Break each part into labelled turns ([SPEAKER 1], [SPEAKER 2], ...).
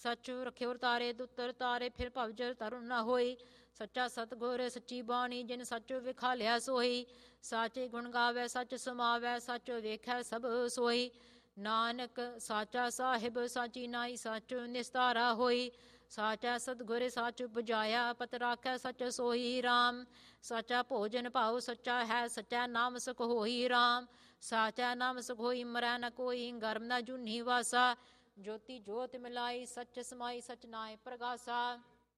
[SPEAKER 1] ਸੱਚ ਰਖਿਓ ਤਾਰੇ ਦੁੱਤਰ ਤਾਰੇ, ਫਿਰ ਭਵਜਰ ਤਰੁਣ ਨਾ ਹੋਈ। ਸੱਚਾ ਸਤਿਗੁਰ ਸੱਚੀ ਬਾਣੀ, ਜਿਨ ਸੱਚ ਵਿਖਾਲਿਆ ਸੋਈ। ਸਾਚੇ ਗੁਣ ਗਾਵੇ ਸੱਚ ਸਮਾਵੈ, ਸੱਚ ਵੇਖੈ ਸਭ ਸੋਈ। ਨਾਨਕ ਸਾਚਾ ਸਾਹਿਬ ਸਾਚੀ ਨਾਈ, ਸੱਚ ਨਿਸਤਾਰਾ ਹੋਈ। ਸਾਚਾ ਸਤਿਗੁਰ ਸੱਚ ਬੁਝਾਇਆ, ਪਤ ਰਾਖੈ ਸੱਚ ਸੋਈ ਰਾਮ। ਸਾਚਾ ਭੋਜਨ ਭਾਉ ਸੱਚਾ ਹੈ, ਸੱਚਾ ਨਾਮ ਸੁਖ ਹੋਈ ਰਾਮ। ਸਾਚਾ ਨਾਮ ਸੁਖ ਹੋਈ, ਮਰੈ ਨ ਕੋਈ, ਗਰਮ ਨ ਜੂਨੀ ਵਾਸਾ। ਜੋਤੀ ਜੋਤ ਮਿਲਾਈ, ਸੱਚ ਸਮਾਈ, ਸਚ ਨਾਇ ਪ੍ਰਗਾਸਾ।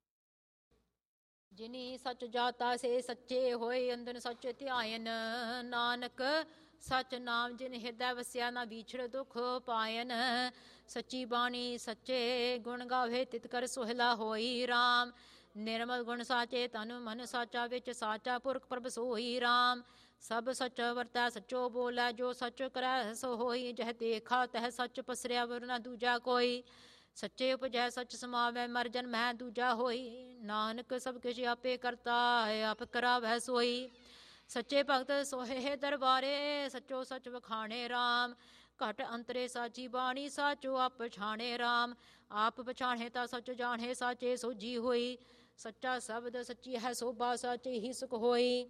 [SPEAKER 1] ਜਿਨੀ ਸੱਚ ਜਾਤਾ ਸੇ ਸੱਚੇ ਹੋਏ, ਅੰਦਨ ਸੱਚ ਧਿਆਇਨ। ਨਾਨਕ ਸੱਚ ਨਾਮ ਜਿਨ ਹਿਰਦੈ ਵਸਿਆ, ਨਾ ਵਿਛੜ ਦੁਖ ਪਾਇਨ। ਸੱਚੀ ਬਾਣੀ ਸੱਚੇ ਗੁਣ ਗਾਵੇ, ਤਿਤ ਕਰ ਸੁਹਲਾ ਹੋਈ ਰਾਮ। ਨਿਰਮਲ ਗੁਣ ਸਾਚੇ ਤਨ ਮਨ ਸਾਚਾ, ਵਿੱਚ ਸਾਚਾ ਪੁਰਖ ਪ੍ਰਭ ਸੋਈ ਰਾਮ। ਸਭ ਸੱਚ ਵਰਤੈ ਸੱਚੋ ਬੋਲੇ, ਜੋ ਸੱਚ ਕਰੈ ਸੋ ਹੋਈ। ਜਹ ਦੇਖਾ ਤਹ ਸੱਚ ਪਸਰਿਆ, ਵਰ ਨ ਦੂਜਾ ਕੋਈ। ਸੱਚੇ ਉਪਜੈ ਸੱਚ ਸਮਾਵੈ, ਮਰ ਜਨਮੈ ਦੂਜਾ ਹੋਈ। ਨਾਨਕ ਸਭ ਕਿਛ ਆਪੇ ਕਰਤਾ, ਆਪ ਕਰਾਵੈ ਸੋਈ। ਸੱਚੇ ਭਗਤ ਸੋਹੇ ਦਰਬਾਰੇ, ਸੱਚੋ ਸੱਚ ਵਖਾਣੇ ਰਾਮ। ਘਟ ਅੰਤਰੇ ਸਾਚੀ ਬਾਣੀ, ਸਾਚੋ ਆਪ ਪਛਾਣੇ ਰਾਮ। ਆਪ ਪਛਾਣੇ ਤਾਂ ਸੱਚ ਜਾਣੇ, ਸਾਚੇ ਸੋਝੀ ਹੋਈ। ਸੱਚਾ ਸ਼ਬਦ ਸੱਚੀ ਹੈ ਸੋਭਾ, ਸਾਚੇ ਹੀ ਸੁਖ ਹੋਈ।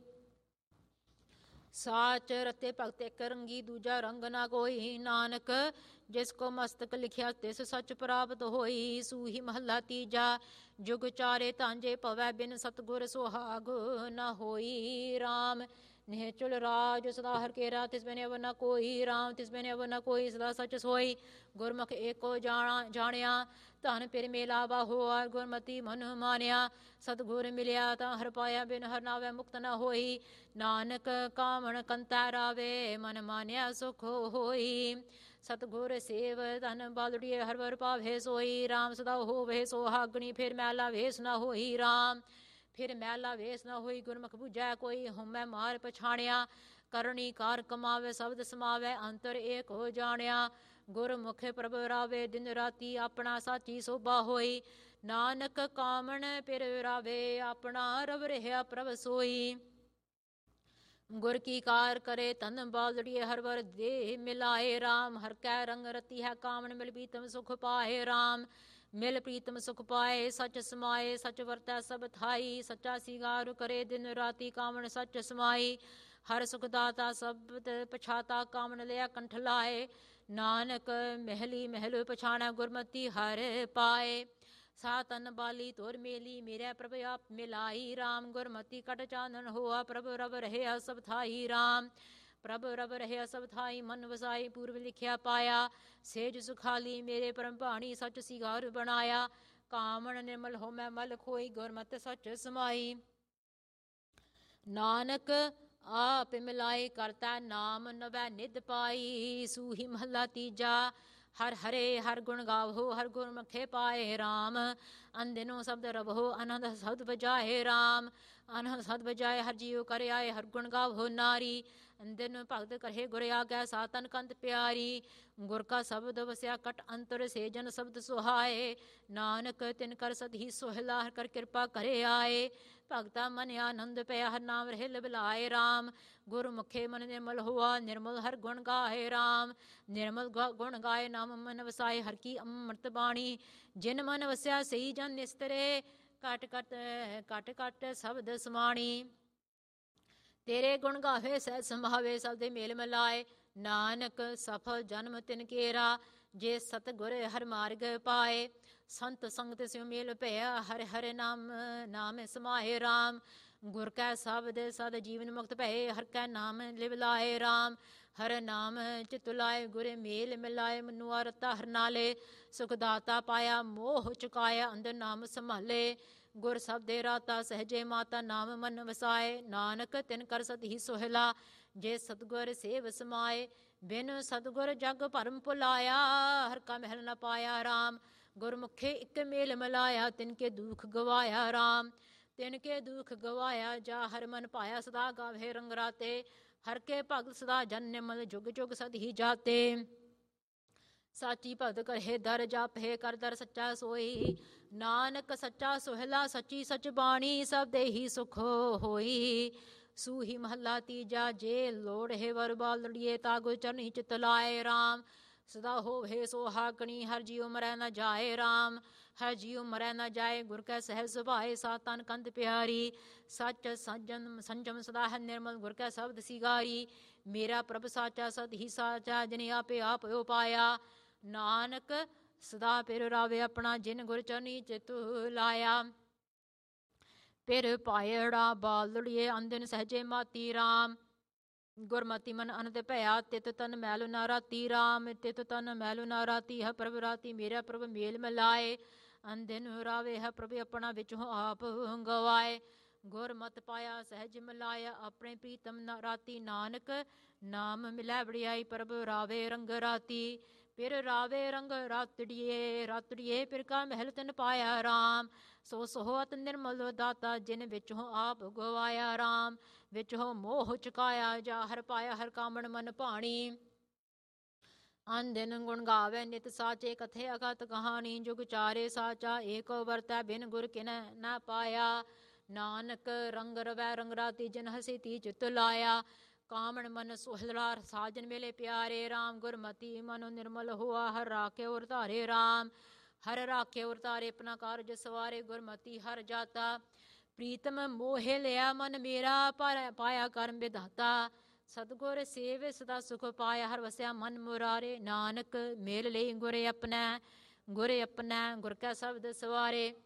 [SPEAKER 1] ਸਾਚ ਰਤੇ ਭਗਤ ਇੱਕ ਰੰਗੀ, ਦੂਜਾ ਰੰਗ ਨਾ ਕੋਈ। ਨਾਨਕ ਜਿਸ ਕੋ ਮਸਤਕ ਲਿਖਿਆ, ਤਿਸ ਸੱਚ ਪ੍ਰਾਪਤ ਹੋਈ। ਸੂਹੀ ਮਹੱਲਾ ਤੀਜਾ। ਜੁਗ ਚਾਰੇ ਤਾਂਜੇ ਪਵੈ, ਬਿਨ ਸਤਗੁਰ ਸੁਹਾਗ ਨਾ ਹੋਈ ਰਾਮ। ਨਿਹਚਲ ਰਾਜ ਸਦਾ ਹਰ ਕੇਰਾ, ਤਿਸ ਬਿਨ ਅਵਰ ਨ ਕੋਈ ਰਾਮ। ਤਿਸ ਬਿਨ ਅਵਰ ਨ ਕੋਈ, ਸਦਾ ਸੱਚ ਸੋਈ। ਗੁਰਮੁਖ ਏਕੋ ਜਾਣਿਆ, ਧਨ ਪਿਰ ਮੇਲਾ ਬਾਹੋ। ਗੁਰਮਤੀ ਮਨ ਮਾਨਿਆ, ਸਤਿਗੁਰ ਮਿਲਿਆ ਤਾਂ ਹਰ ਪਾਇਆ। ਬਿਨ ਹਰ ਨਾਵੈ ਮੁਕਤ ਨ ਹੋਈ। ਨਾਨਕ ਕਾਮਣ ਕੰਤੈ ਰਾਵੇ, ਮਨ ਮਾਨਿਆ ਸੁਖ ਹੋਈ। ਸਤਿਗੁਰ ਸੇਵ ਧਨ ਬਾਲੜੀਏ, ਹਰ ਵਰ ਪਾਵੇ ਸੋਈ। ਰਾਮ ਸਦਾ ਹੋਵੇ ਸੁਹਾਗਣੀ, ਫਿਰ ਮੈਲਾ ਵੇਸ ਨ ਹੋਈ ਰਾਮ। ਫਿਰ ਮੈਲਾ ਵੇਸ ਨ ਹੋਈ, ਗੁਰਮੁਖ ਬੁਝੈ ਕੋਈ। ਹਉਮੈ ਮਾਰ ਪਛਾਣਿਆ, ਕਰਨੀ ਕਾਰ ਕਮਾਵੇ। ਸ਼ਬਦ ਸਮਾਵੈ, ਅੰਤਰ ਏਕ ਹੋ ਜਾਣਿਆ। ਗੁਰਮੁਖ ਪ੍ਰਭ ਰਾਵੇ, ਦਿਨ ਰਾਤੀ ਆਪਣਾ ਸਾਚੀ ਸੋਭਾ ਹੋਈ। ਨਾਨਕ ਕਾਮਣ ਪਿਰ ਰਾਵੇ, ਆਪਣਾ ਰਵ ਰਹਿਆ ਪ੍ਰਭ ਸੋਈ। ਗੁਰ ਕੀ ਕਾਰ ਕਰੇ ਧਨ ਬਾਲੜੀਏ, ਹਰ ਵਰ ਦੇਹ ਮਿਲਾਏ ਰਾਮ। ਹਰ ਕੈ ਰੰਗ ਰਤੀ ਹੈ, ਕਾਮਣ ਮਿਲ ਪ੍ਰੀਤਮ ਸੁਖ ਪਾਏ ਰਾਮ। ਮਿਲ ਪ੍ਰੀਤਮ ਸੁਖ ਪਾਏ, ਸੱਚ ਸਮਾਏ, ਸੱਚ ਵਰਤੈ ਸਭ ਥਾਈ। ਸੱਚਾ ਸਿਗਾਰ ਕਰੇ ਦਿਨ ਰਾਤੀ, ਕਾਮਣ ਸੱਚ ਸਮਾਈ। ਹਰ ਸੁਖ ਦਾਤਾ ਸਬਦ ਪਛਾਤਾ, ਕਾਮਣ ਲਿਆ ਕੰਠ ਲਾਏ। ਨਾਨਕ ਮਹਿਲੀ ਮਹਿਲ ਪਛਾਣੈ, ਗੁਰਮਤੀ ਹਰ ਪਾਏ। ਸਾ ਤਨ ਬਾਲੀ ਤੋਰ ਮੇਲੀ, ਮੇਰੇ ਪ੍ਰਭ ਆਪ ਮਿਲਾਈ ਰਾਮ। ਗੁਰਮਤੀ ਕਟ ਚਾਨਣ ਹੋਆ, ਪ੍ਰਭ ਰਵ ਰਹਿਆ ਸਭ ਥਾਈ ਰਾਮ। ਪ੍ਰਭ ਰਵ ਰਹਿਆ ਸਭ ਥਾਈ, ਮਨ ਵਸਾਈ ਪੂਰਬ ਲਿਖਿਆ ਪਾਇਆ। ਸੇਜ ਸੁਖਾਲੀ ਮੇਰੇ ਪਰਮ ਭਾਣੀ, ਸੱਚ ਸਿਗਾਰ ਬਣਾਇਆ। ਕਾਮਣ ਨਿਰਮਲ ਹੋਮੈ ਮਲ ਖੋਈ, ਗੁਰਮਤਿ ਸੱਚ ਸਮਾਈ। ਨਾਨਕ ਆਪ ਮਿਲਾਏ ਕਰਤਾ, ਨਾਮ ਨਵੈ ਨਿਧ ਪਾਈ। ਸੂਹੀ ਮਹੱਲਾ ਤੀਜਾ। ਹਰ ਹਰੇ ਹਰ ਗੁਣ ਗਾਵੋ, ਹਰ ਗੁਰਮੁਖੇ ਪਾਏ ਰਾਮ। ਅੰਦਿਨੋ ਸ਼ਬਦ ਰਵੋ, ਆਨੰਦ ਸ਼ਬਦ ਬਜਾਏ ਰਾਮ। ਆਨੰਦ ਸ਼ਬਦ ਬਜਾਏ, ਹਰ ਜੀਉ ਕਰ ਆਏ, ਹਰ ਗੁਣ ਗਾਵੋ ਨਾਰੀ। ਅੰਦਿਨ ਭਗਤ ਕਰੇ ਗੁਰ ਆਗੈ, ਸਾ ਤਨ ਕੰਤ ਪਿਆਰੀ। ਗੁਰ ਕਾ ਸ਼ਬਦ ਵਸਿਆ ਕਟ ਅੰਤਰ, ਸੇ ਜਨ ਸ਼ਬਦ ਸੁਹਾਏ। ਨਾਨਕ ਤਿਨ ਕਰ ਸਦ ਹੀ ਸੋਹਿਲਾ, ਹਰ ਕਰ ਕਿਰਪਾ ਕਰੇ ਆਏ। ਭਗਤਾ ਮਨ ਆਨੰਦ ਪਿਆ, ਹਰ ਨਾਮ ਰਹਿ ਲਿਵਲਾਏ ਰਾਮ। ਗੁਰਮੁਖੇ ਮਨ ਨਿਰਮਲ ਹੋਆ, ਨਿਰਮਲ ਹਰ ਗੁਣ ਗਾਏ ਰਾਮ। ਨਿਰਮਲ ਗੁਣ ਗਾਏ, ਨਾਮ ਮਨ ਵਸਾਏ, ਹਰ ਕੀ ਅੰਮ੍ਰਿਤ ਬਾਣੀ। ਜਿਨ ਮਨ ਵਸਿਆ ਸਈ ਜਨ ਨਿਸਤਰੇ, ਘਟ ਘਟ ਘਟ ਘਟ ਸ਼ਬਦ ਸਮਾਣੀ। ਤੇਰੇ ਗੁਣ ਗਾਵੇ ਸਹਿ ਸਮਾਵੇ, ਸਭ ਦੇ ਮੇਲ ਮਿਲਾਏ। ਨਾਨਕ ਸਫਲ ਜਨਮ ਤਿਨ ਕੇਰਾ, ਜੇ ਸਤਿਗੁਰ ਹਰ ਮਾਰਗ ਪਾਏ। ਸੰਤ ਸੰਗਤ ਸਿਉ ਮੇਲ ਭਇਆ, ਹਰਿ ਹਰਿ ਨਾਮ ਨਾਮ ਸਮਾਏ ਰਾਮ। ਗੁਰ ਕੈ ਸ਼ਬਦ ਸਦ ਜੀਵਨ ਮੁਕਤ ਭਏ, ਹਰ ਕੈ ਨਾਮ ਲਿਵ ਲਾਏ ਰਾਮ। ਹਰ ਨਾਮ ਚਿਤ ਲਾਏ, ਗੁਰ ਮੇਲ ਮਿਲਾਏ। ਮਨੁਆ ਰਤਾ ਹਰ ਨਾਲੇ, ਸੁਖ ਦਾਤਾ ਪਾਇਆ, ਮੋਹ ਚੁਕਾਇਆ, ਅੰਦਰ ਨਾਮ ਸੰਭਾਲੇ। ਗੁਰ ਸਬਦੇ ਰਾਤਾ, ਸਹਜੇ ਮਾਤਾ, ਨਾਮ ਮਨ ਵਸਾਏ। ਨਾਨਕ ਤਿਨ ਕਰ ਸਦ ਹੀ ਸੋਹਿਲਾ, ਜੇ ਸਤਿਗੁਰ ਸੇਵ ਸਮਾਏ। ਬਿਨ ਸਤਿਗੁਰ ਜਗ ਭਰਮ ਭੁਲਾਇਆ, ਹਰ ਕਾ ਮਹਿਲ ਨ ਪਾਇਆ ਰਾਮ। ਗੁਰਮੁਖੇ ਇੱਕ ਮੇਲ ਮਿਲਾਇਆ, ਤਿਨ ਕੇ ਦੁਖ ਗਵਾਇਆ ਰਾਮ। ਤਿਨ ਕੇ ਦੁਖ ਗਵਾਇਆ, ਜਾ ਹਰ ਮਨ ਪਾਇਆ, ਸਦਾ ਗਾਵੇ ਰੰਗ ਰਾਤੇ। ਹਰ ਕੇ ਭਗਤ ਸਦਾ ਜਨ ਨਿਰਮਲ, ਜੁਗ ਜੁਗ ਸਦ ਹੀ ਜਾਤੇ। ਸਾਚੀ ਭਗਤ ਕਰੇ ਦਰ ਜਾਪੇ, ਕਰ ਦਰ ਸੱਚਾ ਸੋਈ। ਨਾਨਕ ਸੱਚਾ ਸੋਹਿਲਾ, ਸੱਚੀ ਸਚ ਬਾਣੀ, ਸਭ ਦੇ ਹੀ ਸੁਖ ਹੋਈ। ਸੂਹੀ ਮਹੱਲਾ ਤੀਜਾ। ਜੇ ਲੋੜ ਹੈ ਵਰ ਬਾਲੜੀਏ, ਤਾ ਗੁਰ ਚਰਨੀ ਚਿਤ ਲਾਏ ਰਾਮ। ਸਦਾ ਹੋਵੇ ਸੁਹਾਗਣੀ, ਹਰ ਜੀਉ ਮਰੈ ਨ ਜਾਏ ਰਾਮ। ਹਰ ਜੀਉ ਮਰੈ ਨਾ ਜਾਏ, ਗੁਰ ਕੈ ਸਹਿਜ ਸੁਭਾਏ, ਸਾ ਤਨ ਕੰਧ ਪਿਆਰੀ। ਸੱਚ ਸਜਨ ਸੰਜਮ ਸਦਾ ਹੈ ਨਿਰਮਲ, ਗੁਰ ਕੈ ਸ਼ਬਦ ਸਿਗਾਰੀ। ਮੇਰਾ ਪ੍ਰਭ ਸਾਚਾ ਸਤ ਹੀ ਸਾਚਾ, ਜਿਨੇ ਆਪੇ ਆਪ ਉਪਾਇਆ। ਨਾਨਕ ਸਦਾ ਪਿਰ ਰਾਵੇ ਆਪਣਾ, ਜਿਨ ਗੁਰ ਚਰਨੀ ਚਿਤ ਲਾਇਆ। ਪਿਰ ਪਾਇੜਾ ਬਾਲੜੀਏ, ਅੰਦਿਨ ਸਹਜੇ ਮਾਤੀ ਰਾਮ। ਗੁਰਮਤਿ ਮਨ ਅਨੰਦ ਭਇਆ, ਤਿਤ ਤਨ ਮੈਲੁ ਨਾ ਰਾਤੀ ਰਾਮ। ਤਿਤ ਤਨ ਮੈਲੁ ਨਾ ਰਾਤੀ, ਹੈ ਪ੍ਰਭ ਰਾਤੀ ਮੇਰਾ ਪ੍ਰਭ ਮੇਲ ਮਿਲਾਏ। ਅੰਦਿਨ ਰਾਵੇ ਹੈ ਪ੍ਰਭ ਆਪਣਾ, ਵਿੱਚੋਂ ਆਪ ਗਵਾਏ। ਗੁਰਮਤਿ ਪਾਇਆ ਸਹਿਜ ਮਿਲਾਇਆ, ਆਪਣੇ ਪ੍ਰੀਤਮ ਨਾ ਰਾਤੀ। ਨਾਨਕ ਨਾਮ ਮਿਲੈ ਵਡਿਆਈ, ਪ੍ਰਭ ਰਾਵੇ ਰੰਗ ਰਾਤੀ। ਪਿਰ ਰਾਵੇ ਰੰਗ ਰਾਤੜੀਏ, ਰਾਤੜੀਏ ਪਿਰ ਕਾ ਮਹਿਲ ਤਿਨ ਪਾਇਆ ਰਾਮ। ਸੋ ਸੋਹਤ ਨਿਰਮਲ ਦਾਤਾ, ਜਿਨ ਵਿੱਚੋਂ ਆਪ ਗਵਾਇਆ ਰਾਮ। ਵਿੱਚੋਂ ਮੋਹ ਚੁਕਾਇਆ, ਜਾ ਹਰ ਪਾਇਆ ਹਰ ਕਾਮਣ ਮਨ ਭਾਣੀ। ਅਨਦਿਨ ਗੁਣ ਗਾਵੇ ਨਿਤ ਸਾਚੇ, ਕਥੇ ਅਗਤ ਕਹਾਣੀ। ਜੁਗ ਚਾਰੇ ਸਾਚਾ, ਏਕੋ ਵਰਤੈ ਬਿਨ ਗੁਰ ਕਿਨ ਨਾ ਪਾਇਆ। ਨਾਨਕ ਰੰਗ ਰਵੈ ਰੰਗ ਰਾਤੀ, ਜਿਨ ਹਸੀ ਤੀ ਚਿਤ ਲਾਇਆ। ਕਾਮਣ ਮਨ ਸੁਹਲੜਾ, ਸਾਜਨ ਮੇਲੇ ਪਿਆਰੇ ਰਾਮ। ਗੁਰਮਤਿ ਮਨੋ ਨਿਰਮਲ ਹੋਆ, ਹਰ ਰਾਖੇ ਉਰ ਧਾਰੇ ਰਾਮ। ਹਰ ਰਾਖੇ ਉਰ ਧਾਰੇ, ਆਪਣਾ ਕਾਰਜ ਸਵਾਰੇ। ਗੁਰਮਤਿ ਹਰ ਜਾਤਾ, ਪ੍ਰੀਤਮ ਮੋਹਿ ਲਿਆ ਮਨ ਮੇਰਾ। ਪਾਇਆ ਕਰਮ ਵਿਧਾਤਾ, ਸਤਿਗੁਰ ਸੇਵ ਸਦਾ ਸੁਖ ਪਾਇਆ। ਹਰ ਵਸਿਆ ਮਨ ਮੁਰਾਰੇ, ਨਾਨਕ ਮੇਲ ਲਈ ਗੁਰ ਆਪਣਾ। ਗੁਰ ਆਪਣਾ ਗੁਰ ਕੈ ਸ਼ਬਦ ਸਵਾਰੇ।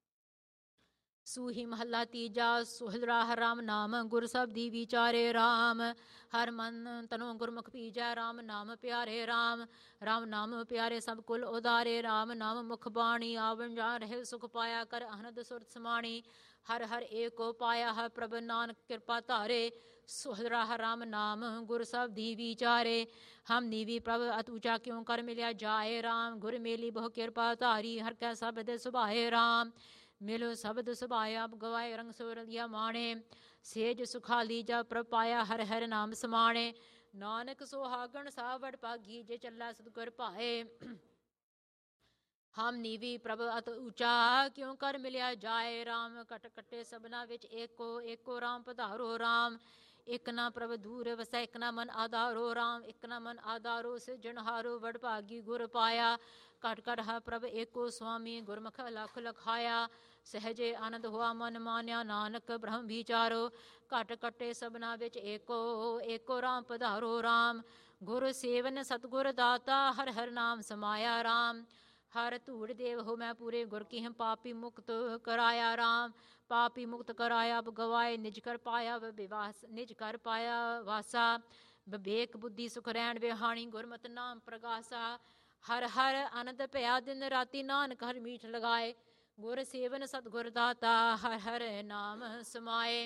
[SPEAKER 1] ਸੂਹੀ ਮਹੱਲਾ ਤੀਜਾ, ਸੁਹਲਰਾ ਹਰ ਰਾਮ ਨਾਮ, ਗੁਰ ਸਬਦੀ ਵਿਚਾਰੇ ਰਾਮ। ਹਰ ਮਨ ਤਨੋ ਗੁਰਮੁਖ ਪੀਜੈ, ਰਾਮ ਨਾਮ ਪਿਆਰੇ ਰਾਮ। ਰਾਮ ਨਾਮ ਪਿਆਰੇ ਸਭ ਕੁਲ ਉਦਾਰੇ, ਰਾਮ ਨਾਮ ਮੁਖ ਬਾਣੀ। ਆਵਣ ਜਾਣ ਰਹੇ ਸੁਖ ਪਾਇਆ, ਕਰ ਆਨੰਦ ਸੁਰਤ ਸਮਾਣੀ। ਹਰ ਹਰ ਏਕੋ ਪਾਇਆ, ਹਰ ਪ੍ਰਭ ਨਾਨਕ ਕਿਰਪਾ ਧਾਰੇ। ਸੁਹਲਰਾ ਹਰ ਰਾਮ ਨਾਮ, ਗੁਰ ਸਬਦੀ ਵਿਚਾਰੇ। ਹਮ ਨੀਵੀ ਪ੍ਰਭ ਅਤ ਊਚਾ, ਕਿਉ ਕਰ ਮਿਲਿਆ ਜਾਏ ਰਾਮ। ਗੁਰ ਮੇਲੀ ਬਹੁ ਕਿਰਪਾ ਧਾਰੀ, ਹਰ ਕੈ ਸ਼ਬਦ ਸੁਭਾਏ ਰਾਮ। ਮਿਲੋ ਸ਼ਬਦ ਸੁਭਾਇਆ, ਗਵਾਏ ਰੰਗ ਸੁਰ ਲਿਆ ਮਾਣੇ। ਸੇਜ ਸੁਖਾਲੀ ਜਾ ਪ੍ਰਭ ਪਾਇਆ, ਹਰ ਹਰ ਨਾਮ ਸਮਾਣੇ। ਨਾਨਕ ਸੁਹਾਗਣ ਸਾ ਵਡ ਭਾਗੀ, ਜੇ ਚੱਲਾ ਸਤਿਗੁਰ ਭਾਏ। ਹਮ ਨੀਵੀ ਪ੍ਰਭ ਅਤ ਊਚਾ, ਕਿਉ ਕਰ ਮਿਲਿਆ ਜਾਏ ਰਾਮ। ਕਟ ਕਟੇ ਸਭਨਾ ਵਿੱਚ ਏਕੋ, ਏਕੋ ਰਾਮ ਪਧਾਰੋ ਰਾਮ। ਇਕ ਨਾ ਪ੍ਰਭ ਦੂਰ ਵਸੈ, ਇਕ ਨਾ ਮਨ ਆਧਾਰੋ ਰਾਮ। ਇਕ ਨਾ ਮਨ ਆਧਾਰੋ, ਸਿਰਜਣਹਾਰੋ ਵਡ ਭਾਗੀ ਗੁਰ ਪਾਇਆ। ਘਟ ਘਟ ਹ ਪ੍ਰਭ ਏਕੋ ਸੁਆਮੀ, ਗੁਰਮੁਖ ਲਖ ਲਖਾਇਆ। ਸਹਿਜੇ ਆਨੰਦ ਹੋਆ ਮਨ ਮਾਨਿਆ, ਨਾਨਕ ਬ੍ਰਹਮ ਵਿਚਾਰੋ। ਘਟ ਕਟੇ ਸਭਨਾ ਵਿੱਚ ਏਕੋ, ਏਕੋ ਰਾਮ ਪਧਾਰੋ ਰਾਮ। ਗੁਰ ਸੇਵਨ ਸਤਿਗੁਰ ਦਾਤਾ, ਹਰ ਹਰ ਨਾਮ ਸਮਾਇਆ ਰਾਮ। ਹਰ ਧੂੜ ਦੇਵ ਹੋ ਮੈਂ ਪੂਰੇ, ਗੁਰ ਕੀ ਹਮ ਪਾਪੀ ਮੁਕਤ ਕਰਾਇਆ ਰਾਮ। ਪਾਪੀ ਮੁਕਤ ਕਰਾਇਆ ਅਬ ਗਵਾਏ, ਨਿਜ ਕਰ ਪਾਇਆ ਵਿਵਾਸ, ਨਿਜ ਕਰ ਪਾਇਆ ਵਾਸਾ। ਵਿਵੇਕ ਬੁੱਧੀ ਸੁਖ ਰਹਿਣ ਵਿਹਾਣੀ, ਗੁਰਮਤਿ ਨਾਮ ਪ੍ਰਗਾਸਾ। ਹਰ ਹਰ ਆਨੰਦ ਭਇਆ ਦਿਨ ਰਾਤੀ, ਨਾਨਕ ਹਰ ਮੀਠ ਲਗਾਏ। ਗੁਰ ਸੇਵਨ ਸਤਿਗੁਰ ਦਾਤਾ, ਹਰ ਹਰ ਨਾਮ ਸਮਾਏ।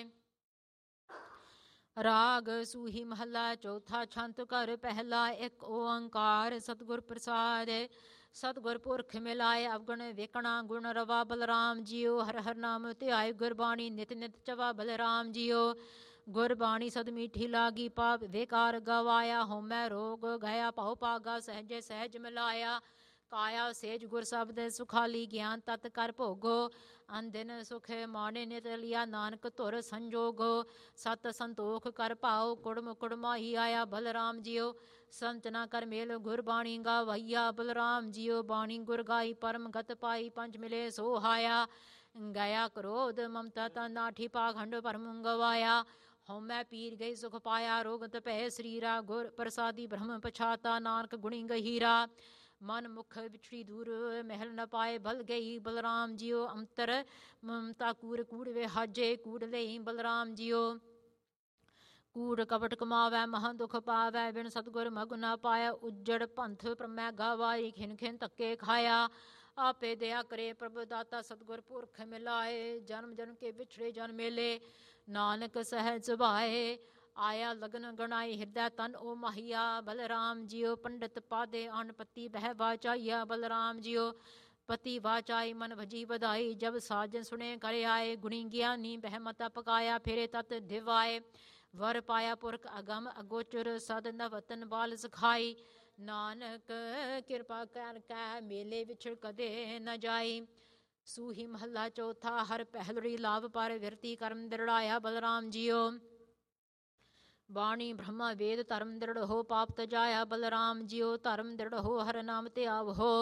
[SPEAKER 1] ਰਾਗ ਸੂਹੀ ਮਹੱਲਾ ਚੌਥਾ, ਛੰਤ ਘਰ ਪਹਿਲਾ। ਇੱਕ ਓੰਕਾਰ ਸਤਿਗੁਰ ਪ੍ਰਸਾਦ। ਸਤਿਗੁਰ ਪੁਰਖ ਮਿਲਾਏ, ਅਵਗੁਣ ਵੇਖਣਾ ਗੁਣ ਰਵਾ ਬਲਰਾਮ ਜੀਓ। ਹਰ ਹਰ ਨਾਮ ਧਿਆਏ, ਗੁਰਬਾਣੀ ਨਿਤ ਨਿਤ ਚਵਾ ਬਲਰਾਮ ਜੀਓ। ਗੁਰਬਾਣੀ ਸਦ ਮੀਠੀ ਲਾਗੀ, ਪਾਪ ਵੇਕਾਰ ਗਵਾਇਆ। ਹੋਮੈ ਰੋਗ ਗਿਆ, ਭਉ ਭਾਗਾ ਸਹਿਜੇ ਸਹਿਜ ਮਿਲਾਇਆ। ਕਾਇਆ ਸੇਜ ਗੁਰ ਸ਼ਬਦ ਸੁਖਾਲੀ, ਗਿਆਨ ਤਤ ਕਰ ਭੋਗੋ। ਅਨਦਿਨ ਸੁਖ ਮਾਣੇ ਨਿਤ ਲਿਆ, ਨਾਨਕ ਧੁਰ ਸੰਜੋਗੋ। ਸਤ ਸੰਤੋਖ ਕਰ ਭਾਉ, ਕੁੜਮ ਕੁੜਮਾਹੀ ਆਇਆ ਬਲਰਾਮ ਜੀਓ। ਸੰਤਨਾ ਕਰ ਮੇਲ ਗੁਰਬਾਣੀ ਗਾਵਈਆ ਬਲਰਾਮ ਜੀਓ। ਬਾਣੀ ਗੁਰ ਗਾਈ ਪਰਮ ਗਤ ਪਾਈ, ਪੰਜ ਮਿਲੇ ਸੋ ਹਾਇਆ। ਗਿਆ ਕ੍ਰੋਧ ਮਮਤਾ ਤਨ ਨਾਠੀ, ਪਾਖੰਡ ਭਰਮ ਗਵਾਇਆ। ਹਉਮੈ ਪੀਰ ਗਈ ਸੁਖ ਪਾਇਆ, ਰੋਗਤ ਭੈ ਸਰੀਰਾ। ਗੁਰ ਪ੍ਰਸਾਦੀ ਬ੍ਰਹਮ ਪਛਾਤਾ, ਨਾਨਕ ਗੁਣੀ ਗਹੀਰਾ। ਮਨ ਮੁਖ ਵਿਛੜੀ ਦੂਰ, ਮਹਿਲ ਨ ਪਾਏ ਭਲ ਗਈ ਬਲਰਾਮ ਜੀਓ। ਅੰਤਰ ਮਮਤਾ ਕੂੜ ਕੂੜ ਵਿਹਾਜੇ, ਕੂੜ ਲਈ ਬਲਰਾਮ ਜੀਓ। ਕੂੜ ਕਪਟ ਕਮਾਵੈ, ਮਹਾਂ ਦੁਖ ਪਾਵੈ, ਬਿਨ ਸਤਿਗੁਰ ਮਗ ਨ ਪਾਇਆ। ਉੱਜੜ ਪੰਥ ਪ੍ਰਮੈ ਗਵਾਈ, ਖਿਨ ਖਿਨ ਧੱਕੇ ਖਾਇਆ। ਆਪੇ ਦਇਆ ਕਰੇ ਪ੍ਰਭ ਦਾਤਾ, ਸਤਿਗੁਰ ਪੁਰਖ ਮਿਲਾਏ। ਜਨਮ ਜਨਮ ਕੇ ਵਿਛੜੇ ਜਨ ਮੇਲੇ, ਨਾਨਕ ਸਹਿਜ ਸੁਭਾਏ। ਆਇਆ ਲਗਨ ਗਣਾਈ, ਹਿਰਦੈ ਤਨ ਓ ਮਾਹੀਆ ਬਲਰਾਮ ਜੀਓ। ਪੰਡਿਤ ਪਾਦੇ ਅਨ ਪਤੀ ਬਹਿ ਵਾਚਾਈਆ ਬਲਰਾਮ ਜੀਓ। ਪਤੀ ਵਾਚਾਈ ਮਨ ਭਜੀ ਵਧਾਈ, ਜਬ ਸਾਜਨ ਸੁਣੇ ਕਰ ਆਏ। ਗੁਣੀ ਗਿਆਨੀ ਬਹਿ ਮਤਾ ਪਕਾਇਆ, ਫੇਰੇ ਤਤ ਦਿਵਾਏ। ਵਰ ਪਾਇਆ ਪੁਰਖ ਅਗਮ ਅਗੋਚਰ, ਸਦ ਨਵਤਨ ਬਾਲ ਸਖਾਈ। ਨਾਨਕ ਕਿਰਪਾ ਕਰ ਕੈ, ਮੇਲੇ ਵਿਛੜ ਕਦੇ ਨ ਜਾਈ। ਸੂਹੀ ਮਹੱਲਾ ਚੌਥਾ, ਹਰ ਪਹਿਲੜੀ ਲਾਭ ਪਰ, ਵਿਰਤੀ ਕਰਮ ਦ੍ਰਿੜਾਇਆ ਬਲਰਾਮ ਜੀਓ। ਬਾਣੀ ਬ੍ਰਹਮਾ ਵੇਦ ਧਰਮ ਦ੍ਰਿੜ ਹੋ, ਪਾਪ ਤਜਾਇਆ ਬਲਰਾਮ ਜੀਓ। ਧਰਮ ਦ੍ਰਿੜ ਹੋ, ਹਰ ਨਾਮ ਧਿਆਵ ਹੋ,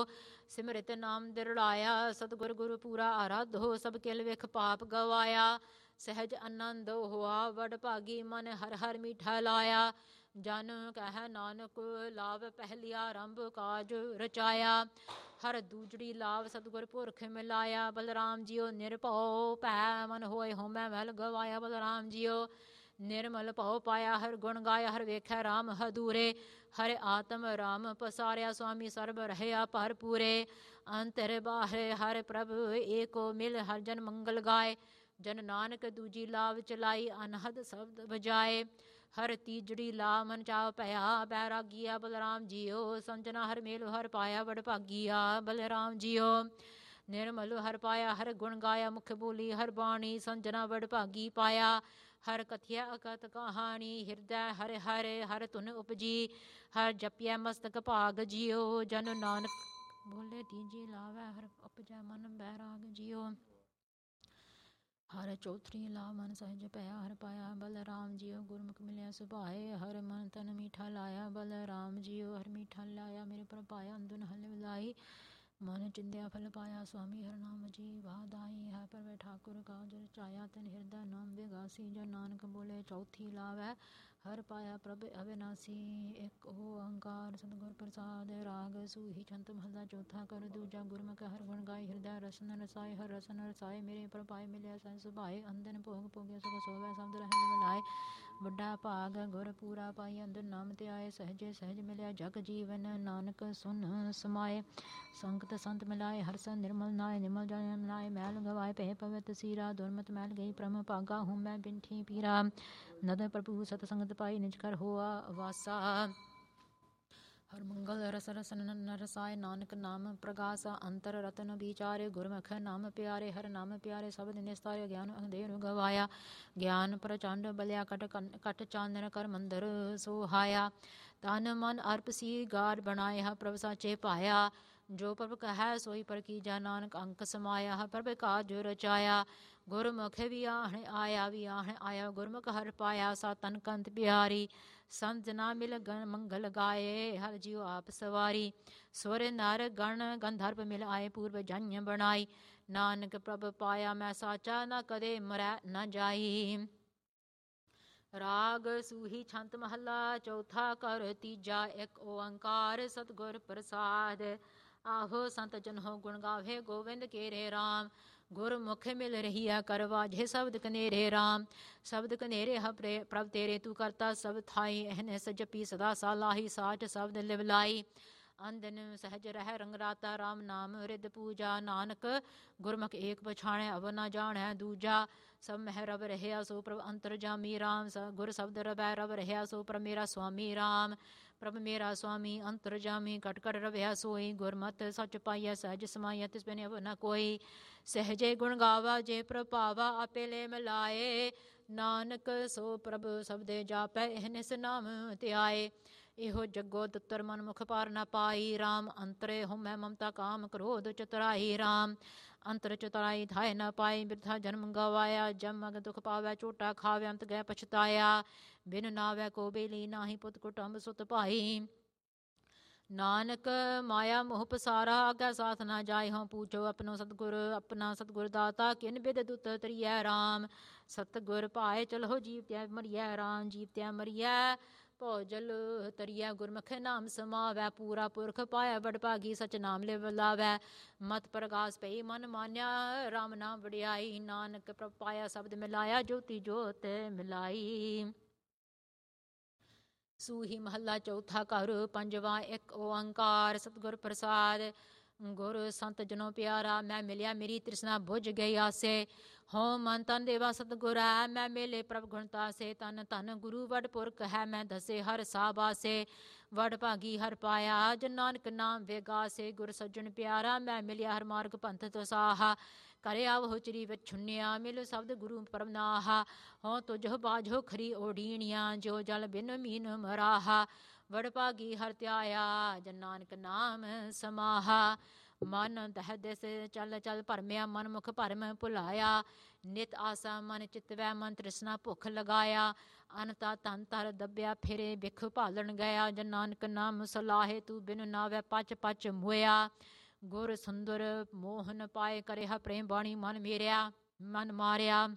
[SPEAKER 1] ਸਿਮਰਿਤ ਨਾਮ ਦਿਰੜਾਇਆ। ਸਤਿਗੁਰ ਗੁਰੂ ਪੂਰਾ ਆਰਾਧੋ, ਸਭ ਕਿਲ ਵਿਖ ਪਾਪ ਗਵਾਇਆ। ਸਹਿਜ ਆਨੰਦ ਹੋਆ ਵਡ ਭਾਗੀ, ਮਨ ਹਰ ਹਰ ਮੀਠਾ ਲਾਇਆ। ਜਨ ਕਹਿ ਨਾਨਕ ਲਾਭ ਪਹਿਲਿਆ, ਆਰੰਭ ਕਾਜ ਰਚਾਇਆ। ਹਰ ਦੂਜੜੀ ਲਾਭ ਸਤਿਗੁਰ ਪੁਰਖ ਮਿਲਾਇਆ। ਬਲਰਾਮ ਜੀਓ ਨਿਰਭਉ ਭੈ, ਮਨ ਹੋਏ ਹਉਮੈ ਮਹਿਲ ਗਵਾਇਆ। ਬਲਰਾਮ ਜੀਓ ਨਿਰਮਲ ਭਉ ਪਾਇਆ, ਹਰ ਗੁਣ ਗਾਇਆ। ਹਰ ਵੇਖੈ ਰਾਮ ਹਦੂਰੇ, ਹਰਿ ਆਤਮ ਰਾਮ ਪਸਾਰਿਆ। ਸੁਆਮੀ ਸਰਬ ਰਹਿਆ ਭਰਪੂਰੇ, ਅੰਤਰ ਬਾਹਰ ਹਰ ਪ੍ਰਭ ਏਕੋ ਮਿਲ। ਹਰ ਜਨ ਮੰਗਲ ਗਾਏ, ਜਨ ਨਾਨਕ ਦੂਜੀ ਲਾਭ ਚਲਾਈ। ਅਨਹਦ ਸ਼ਬਦ ਬਜਾਏ, ਹਰ ਤੀਜੜੀ ਲਾ ਮਨ ਚਾਉ ਭਇਆ। ਬੈਰਾਗੀਆ ਬਲਰਾਮ ਜੀਓ, ਸੰਜਨਾ ਹਰ ਮੇਲ ਹਰ ਪਾਇਆ। ਵਡ ਭਾਗੀਆ ਬਲਰਾਮ ਜੀਓ ਨਿਰਮਲ ਹਰ ਪਾਇਆ। ਹਰ ਗੁਣ ਗਾਇਆ ਮੁਖ ਬੋਲੀ ਹਰ ਬਾਣੀ, ਸੰਜਨਾ ਵਡ ਭਾਗੀ ਪਾਇਆ। ਹਰ ਕਥਿਆ ਅਕਤ ਕਹਾਣੀ, ਹਿਰਦੈ ਹਰਿ ਹਰਿ ਹਰ ਧੁਨ ਉਪਜੀ। ਹਰ ਜਪਿਆ ਮਸਤਕ ਭਾਗ ਜੀਓ, ਜਨ ਨਾਨਕ ਬੋਲੇ ਤੀਜੀ ਲਾਵੈ। ਹਰ ਉਪਜੈ ਮਨ ਬੈਰਾਗ ਜੀਓ, ਹਰ ਚੌਥੀ ਲਾ ਮਨ ਸਹਿਜ ਭਇਆ। ਹਰ ਪਾਇਆ ਬਲਰਾਮ ਜੀਓ, ਗੁਰਮੁਖ ਮਿਲਿਆ ਸੁਭਾਏ। ਹਰ ਮਨ ਤਨ ਮੀਠਾ ਲਾਇਆ। ਬਲਰਾਮ ਜੀਓ ਹਰ ਮੀਠਾ ਲਾਇਆ, ਮੇਰੇ ਪਰ ਪਾਇਆ। ਅੰਦੁਨ ਹਲ ਮਿਲਾਈ, ਮਨ ਚਿੰਦਿਆ ਫਲ ਪਾਇਆ। ਸੁਆਮੀ ਹਰ ਨਾਮ ਜੀ ਵਾਦਾਈ, ਹੈ ਪਰਵੇ ਠਾਕੁਰ ਕਾਜ ਰਚਾਇਆ। ਤਿਨ ਹਿਰਦੈ ਨਾਮ ਵਿਗਾਸੀ, ਜੋ ਨਾਨਕ ਬੋਲੇ ਚੌਥੀ ਲਾਵੈ। ਹਰ ਪਾਇਆ ਪ੍ਰਭ ਅਵਿਨਾਸੀ, ਇੱਕ ਓੰਕਾਰ ਸਤਿਗੁਰ ਪ੍ਰਸਾਦ। ਰਾਗ ਸੂਹੀ ਛੰਤ ਮਹੱਲਾ ਚੌਥਾ। ਕਰ ਦੂਜਾ ਗੁਰਮੁਖ ਹਰ ਗੁਣ ਗਾਏ, ਹਿਰਦੈ ਰਸਨ ਰਸਾਏ। ਹਰ ਰਸਨ ਰਸਾਏ, ਮੇਰੇ ਪਰ ਪਾਏ ਮਿਲਿਆ ਸਹਿ ਸੁਭਾਏ। ਅੰਦਨ ਭੋਗ ਭੋਗਿਆ ਸੁਖ ਸੋਵੈ, ਸ਼ਬਦ ਰਹਿ ਮਿਲਾਏ। ਵੱਡਾ ਭਾਗ ਗੁਰ ਪੂਰਾ ਪਾਈ, ਅੰਦਰ ਨਾਮ ਤੇ ਆਏ। ਸਹਜੇ ਸਹਿਜ ਮਿਲਿਆ ਜਗ ਜੀਵਨ, ਨਾਨਕ ਸੁਨ ਸਮਾਏ। ਸੰਗਤ ਸੰਤ ਮਿਲਾਏ, ਹਰ ਸ ਨਿਰਮਲ ਨਾਏ। ਨਿਰਮਲ ਜਨ ਮਿਲਾਏ, ਮੈਲ ਗਵਾਏ ਭਏ ਪਵਿੱਤ ਸੀਰਾ। ਦੁਰਮਤ ਮੈਲ ਗਈ ਭ੍ਰਮ ਭਾਗਾ, ਹੂੰ ਮੈਂ ਬਿੰਠੀ ਪੀਰਾ। ਨਦ ਪ੍ਰਭੂ ਸਤ ਸੰਗਤ ਪਾਈ, ਨਿਜ ਘਰ ਹੋਆ ਵਾਸਾ। ਹਰ ਮੰਗਲ ਰਸ ਰਸਨ ਰਸਾਏ, ਨਾਨਕ ਨਾਮ ਪ੍ਰਗਾਸਾ। ਅੰਤਰ ਰਤਨ ਵਿਚਾਰੇ, ਗੁਰਮੁਖ ਨਾਮ ਪਿਆਰੇ। ਹਰ ਨਾਮ ਪਿਆਰੇ ਸਬਦ ਨਿਸਤਾਰੇ, ਗਿਆਨ ਅੰਧੇਰ ਗਵਾਇਆ। ਗਿਆਨ ਪ੍ਰਚੰਡ ਬਲਿਆ, ਕਟ ਚਾਨਣ ਕਰ ਮੰਦਰ ਸੋਹਾਇਆ। ਤਨ ਮਨ ਅਰਪ ਸੀ ਗਾਰ ਬਣਾਏ, ਹਰ ਪ੍ਰਭ ਸਾਚੇ ਪਾਇਆ। ਜੋ ਪ੍ਰਭ ਕਹੈ ਸੋਈ ਪ੍ਰਕੀਜਾ, ਨਾਨਕ ਅੰਕ ਸਮਾਇਆ। ਪ੍ਰਭ ਕਾਜ ਰਚਾਇਆ, ਗੁਰਮੁਖ ਵਿਆਹਣ ਆਇਆ। ਵਿਆਹਣ ਆਇਆ ਗੁਰਮੁਖ ਹਰ ਪਾਇਆ, ਸਾ ਤਨ ਕੰਤ ਪਿਆਰੀ। ਸੰਤ ਜਨਾ ਮਿਲ ਮੰਗਲ ਗਾਏ, ਹਰ ਜੀਉ ਆਪ ਸਵਾਰੀ। ਸੁਰ ਨਰ ਗਣ ਗੰਧਰਵ ਮਿਲ ਆਏ, ਪੂਰਬ ਜਨ ਬਣਾਈ। ਨਾਨਕ ਪ੍ਰਭ ਪਾਇਆ ਮੈਂ ਸਾਚਾ, ਨਾ ਕਦੇ ਮਰੈ ਨ ਜਾਈ। ਰਾਗ ਸੂਹੀ ਛੰਤ ਮਹੱਲਾ ਚੌਥਾ। ਕਰ ਤੀਜਾ ਇੱਕ ਓੰਕਾਰ ਸਤਿਗੁਰ ਪ੍ਰਸਾਦ। ਆਹੋ ਸੰਤ ਜਨ ਹੋ ਗੁਣ ਗਾਵੇ, ਗੋਵਿੰਦ ਕੇਰੇ ਰਾਮ। ਗੁਰਮੁਖ ਮਿਲ ਰਹੀਆ ਕਰ ਵਾਜੇ, ਸ਼ਬਦ ਕਨੇਰੇ ਰਾਮ। ਸ਼ਬਦ ਕਨੇਰੇ ਹ ਪ੍ਰਭ ਤੇਰੇ, ਤੂੰ ਕਰਤਾ ਸਭ ਥਾਈ। ਅਹਨਿਸ ਜਪੀ ਸਦਾ ਸਾਲਾਹੀ, ਸਾਚ ਸ਼ਬਦ ਲਿਵਲਾਈ। ਅੰਦਨ ਸਹਿਜ ਰਹਿ ਰੰਗ ਰਾਤਾ, ਰਾਮ ਨਾਮ ਰਿਦ ਪੂਜਾ। ਨਾਨਕ ਗੁਰਮੁਖ ਏਕ ਪਛਾਣੈ, ਅਵਰ ਨਾ ਜਾਣੈ ਦੂਜਾ। ਸਭ ਮਹਿ ਰਵ ਰਹਿਆ, ਸੋ ਪ੍ਰਭ ਅੰਤਰ ਜਾਮੀ ਰਾਮ। ਗੁਰ ਸ਼ਬਦ ਰਵੈ ਰਵ ਰਹਿਆ, ਸੋ ਪ੍ਰਭ ਮੇਰਾ ਸੁਆਮੀ ਰਾਮ। ਪ੍ਰਭ ਮੇਰਾ ਸੁਆਮੀ ਅੰਤਰ ਜਾਮੀ, ਕਟ ਕਟ ਰਵਿਆ ਸੋਈ। ਗੁਰਮਤਿ ਸੱਚ ਪਾਈਐ, ਸਹਿਜ ਸਮਾਈਐ, ਤਿਸ ਬਿਨਿ ਅਵਰ ਨ ਕੋਈ। ਸਹਿਜੇ ਗੁਣ ਗਾਵਾ, ਜੇ ਪ੍ਰਭ ਭਾਵਾ, ਆਪੇ ਲੈ ਮਿਲਾਏ। ਨਾਨਕ ਸੋ ਪ੍ਰਭ ਸਬਦੇ ਜਾਪੈ, ਅਹਨਿਸ ਨਾਮ ਧਿਆਏ। ਇਹੋ ਜਗੋ ਦੁੱਤਰ ਮਨ ਮੁਖ ਪਾਰ ਨ ਪਾਈ। ਰਾਮ ਅੰਤਰੇ ਹਉਮੈ ਮਮਤਾ ਕਾਮ ਕ੍ਰੋਧ ਚਤੁਰਾਈ। ਰਾਮ ਅੰਤਰ ਚਤੁਰਾਈ ਥਾਏ ਨ ਪਾਈ, ਬਿਰਥਾ ਜਨਮ ਗਵਾਇਆ। ਜਮ ਅਗ ਦੁਖ ਪਾਵੈ, ਝੋਟਾ ਖਾਵੈ, ਅੰਤ ਗਏ ਪਛਤਾਇਆ। ਬਿਨ ਨਾਵੈ ਕੋ ਬੇਲੀ, ਨਾਹੀ ਪੁੱਤ ਕੁਟੰਬ ਸੁਤ ਭਾਈ। ਨਾਨਕ ਮਾਇਆ ਮੋਹ ਪਸਾਰਾ, ਆਗਿਆ ਸਾਥ ਨਾ ਜਾਏ। ਹਉ ਪੂਛੋ ਆਪਣੋ ਸਤਿਗੁਰ, ਆਪਣਾ ਸਤਿਗੁਰ ਦਾਤਾ। ਕਿਨ ਬਿਦ ਦੁਤ ਤਰੀਐ ਰਾਮ। ਸਤਿਗੁਰ ਭਾਏ ਚਲਹੁ, ਜੀਵ ਤਿਆ ਮਰੀਐ ਰਾਮ। ਜੀਵ ਤਿਆ ਮਰੀਐ ਭਉ ਜਲ ਤਰੀਐ। ਗੁਰਮੁਖ ਨਾਮ ਸਮਾਵੈ, ਪੂਰਾ ਪੁਰਖ ਪਾਇਆ। ਵਡ ਭਾਗੀ ਸਚ ਨਾਮ ਲਿਵ ਲਾਵੈ। ਮਤ ਪ੍ਰਗਾਸ ਪਈ ਮਨ ਮਾਨਿਆ, ਰਾਮ ਨਾਮ ਵਡਿਆਈ। ਨਾਨਕ ਪ੍ਰਭ ਪਾਇਆ ਸ਼ਬਦ ਮਿਲਾਇਆ, ਜੋਤੀ ਜੋਤ ਮਿਲਾਈ। ਸੂਹੀ ਮਹੱਲਾ ਚੌਥਾ। ਘਰ ਪੰਜਵਾ ਇੱਕ ਓੰਕਾਰ ਸਤਿਗੁਰ ਪ੍ਰਸਾਦ। ਗੁਰ ਸੰਤ ਜਨੋ ਪਿਆਰਾ, ਮੈਂ ਮਿਲਿਆ ਮੇਰੀ ਤ੍ਰਿਸ਼ਨਾ ਬੁਝ ਗਈ ਆਸੇ। ਹੋ ਮਨ ਤਨ ਦੇਵਾ ਸਤਿਗੁਰ ਹੈ, ਮੈਂ ਮੇਲੇ ਪ੍ਰਭ ਗੁਣ ਤਾਸੇ। ਤਨ ਧਨ ਗੁਰੂ ਵਡ ਪੁਰਖ ਹੈ, ਮੈਂ ਦਸੇ ਹਰ ਸਾਬਾਸੇ। ਵਡ ਭਾਗੀ ਹਰ ਪਾਇਆ, ਜਨ ਨਾਨਕ ਨਾਮ ਵਿਗਾਸੇ। ਗੁਰ ਸੱਜਣ ਪਿਆਰਾ, ਮੈਂ ਮਿਲਿਆ ਹਰ ਮਾਰਗ ਪੰਥ ਤਸਾਹਾ। ਕਰੇ ਆਵਹੁ ਚਰੀ ਵਿਛੁੰਨਿਆ, ਮਿਲ ਸ਼ਬਦ ਗੁਰੂ ਪ੍ਰਭ ਨਾਹਾ। ਹੋ ਤੁਝਹੁ ਬਾਝੋ ਖਰੀ ਓਡੀਣੀਆਂ, ਜੋ ਜਲ ਬਿਨ ਮੀਨ ਮਰਾਹਾ। ਵਡ ਭਾਗੀ ਹਰ ਧਿਆਇਆ, ਜਨ ਨਾਨਕ ਨਾਮ ਸਮਾਹਾ। ਮਨ ਦਹਿ ਦਿਸ ਚਲ ਚਲ ਭਰਮਿਆ, ਮਨ ਮੁਖ ਭਰਮ ਭੁਲਾਇਆ। ਨਿਤ ਆਸਾ ਮਨ ਚਿਤਵੈ, ਮਨ ਤ੍ਰਿਸ਼ਨਾ ਭੁਖ ਲਗਾਇਆ। ਅਨਤਾ ਧਨ ਧਰ ਦੱਬਿਆ, ਫਿਰੇ ਬਿਖ ਭਾਲਣ ਗਿਆ। ਜਨ ਨਾਨਕ ਨਾਮ ਸਲਾਹੇ, ਤੂੰ ਬਿਨ ਨਾਵੈ ਪਚ ਪਚ ਮੋਇਆ। ਗੁਰ ਸੁੰਦਰ ਮੋਹਨ ਪਾਏ ਕਰੇ ਹ ਪ੍ਰੇਮ ਬਾਣੀ ਮਨ ਮਾਰਿਆ।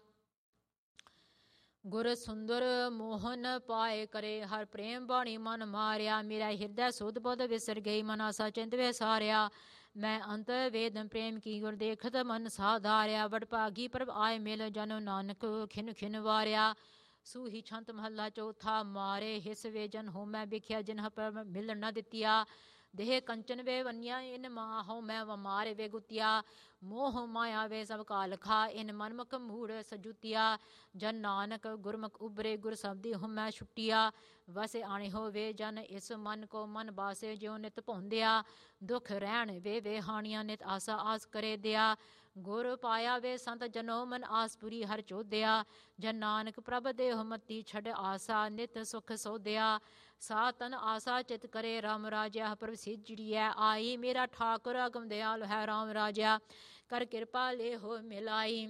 [SPEAKER 1] ਗੁਰ ਸੁੰਦਰ ਮੋਹਨ ਪਾਏ ਕਰੇ ਹਰ ਪ੍ਰੇਮ ਬਾਣੀ ਮਨ ਮਾਰਿਆ। ਮੇਰਾ ਹਿਰਦੈ ਸੁਧ ਬੁਧ ਵਿਸਰ ਗਈ ਮਨ ਆਸਾ ਚਿੰਤ ਵਿਸਾਰਿਆ। ਮੈਂ ਅੰਤ ਵੇਦ ਪ੍ਰੇਮ ਕੀ ਗੁਰ ਦੇਖਤ ਮਨ ਸਾਧਾਰਿਆ। ਵਡ ਭਾਗੀ ਪ੍ਰਭ ਆਏ ਮਿਲ ਜਨ ਨਾਨਕ ਖਿਨ ਖਿਨ ਵਾਰਿਆ। ਸੂਹੀ ਛੰਤ ਮਹੱਲਾ ਚੌਥਾ। ਮਾਰੇ ਹਿਸ ਵੇ ਜਨ ਹੋਮੈ ਵਿਖਿਆ ਜਿਨ ਪਰ ਮਿਲ ਨ ਦਿੱਤੀਆ। ਦੇਹ ਕੰਚਨ ਵੇ ਵੰਨਿਆ ਇਨ ਮਾਹੋ ਮੈਂ ਮਾਰੇ ਵੇ ਗੁੱਤਿਆ। ਮੋਹ ਮਾਇਆ ਵੇ ਸਭ ਕਾਲਖਾ ਇਨ ਮਨਮੁਖ ਮੂੜ ਸਜੁਤਿਆ। ਜਨ ਨਾਨਕ ਗੁਰਮੁਖ ਉਬਰੇ ਗੁਰ ਸਬਦੀ ਹੁਮੈ ਛੁੱਟਿਆ। ਵਸੇ ਆਣੇ ਹੋਵੇ ਜਨ ਇਸ ਮਨ ਕੋ ਮਨ ਬਾਸੇ ਜਿਉ ਨਿਤ ਭੌਂਦਿਆ। ਦੁਖ ਰਹਿਣ ਵੇ ਹਾਣੀਆਂ ਨਿਤ ਆਸਾ ਆਸ ਕਰੇ ਦਿਆ। ਗੁਰ ਪਾਇਆ ਵੇ ਸੰਤ ਜਨੋ ਮਨ ਆਸ ਪੁਰੀ ਹਰ ਚੋਦਿਆ। ਜਨ ਨਾਨਕ ਪ੍ਰਭ ਦੇਹੁ ਮਤੀ ਛੱਡ ਆਸਾ ਨਿਤ ਸੁਖ ਸੋਧਿਆ। ਸਾ ਤਨ ਆਸਾ ਚਿਤ ਕਰੇ ਰਾਮ ਰਾਜਿਆ। ਪ੍ਰਭ ਸਿਜੜੀਐ ਆਈ ਮੇਰਾ ਠਾਕੁਰ ਅਗਮ ਦਿਆਲ ਹੈ ਰਾਮ ਰਾਜਿਆ। ਕਰ ਕਿਰਪਾ ਲੈ ਹੋ ਮਿਲਾਈ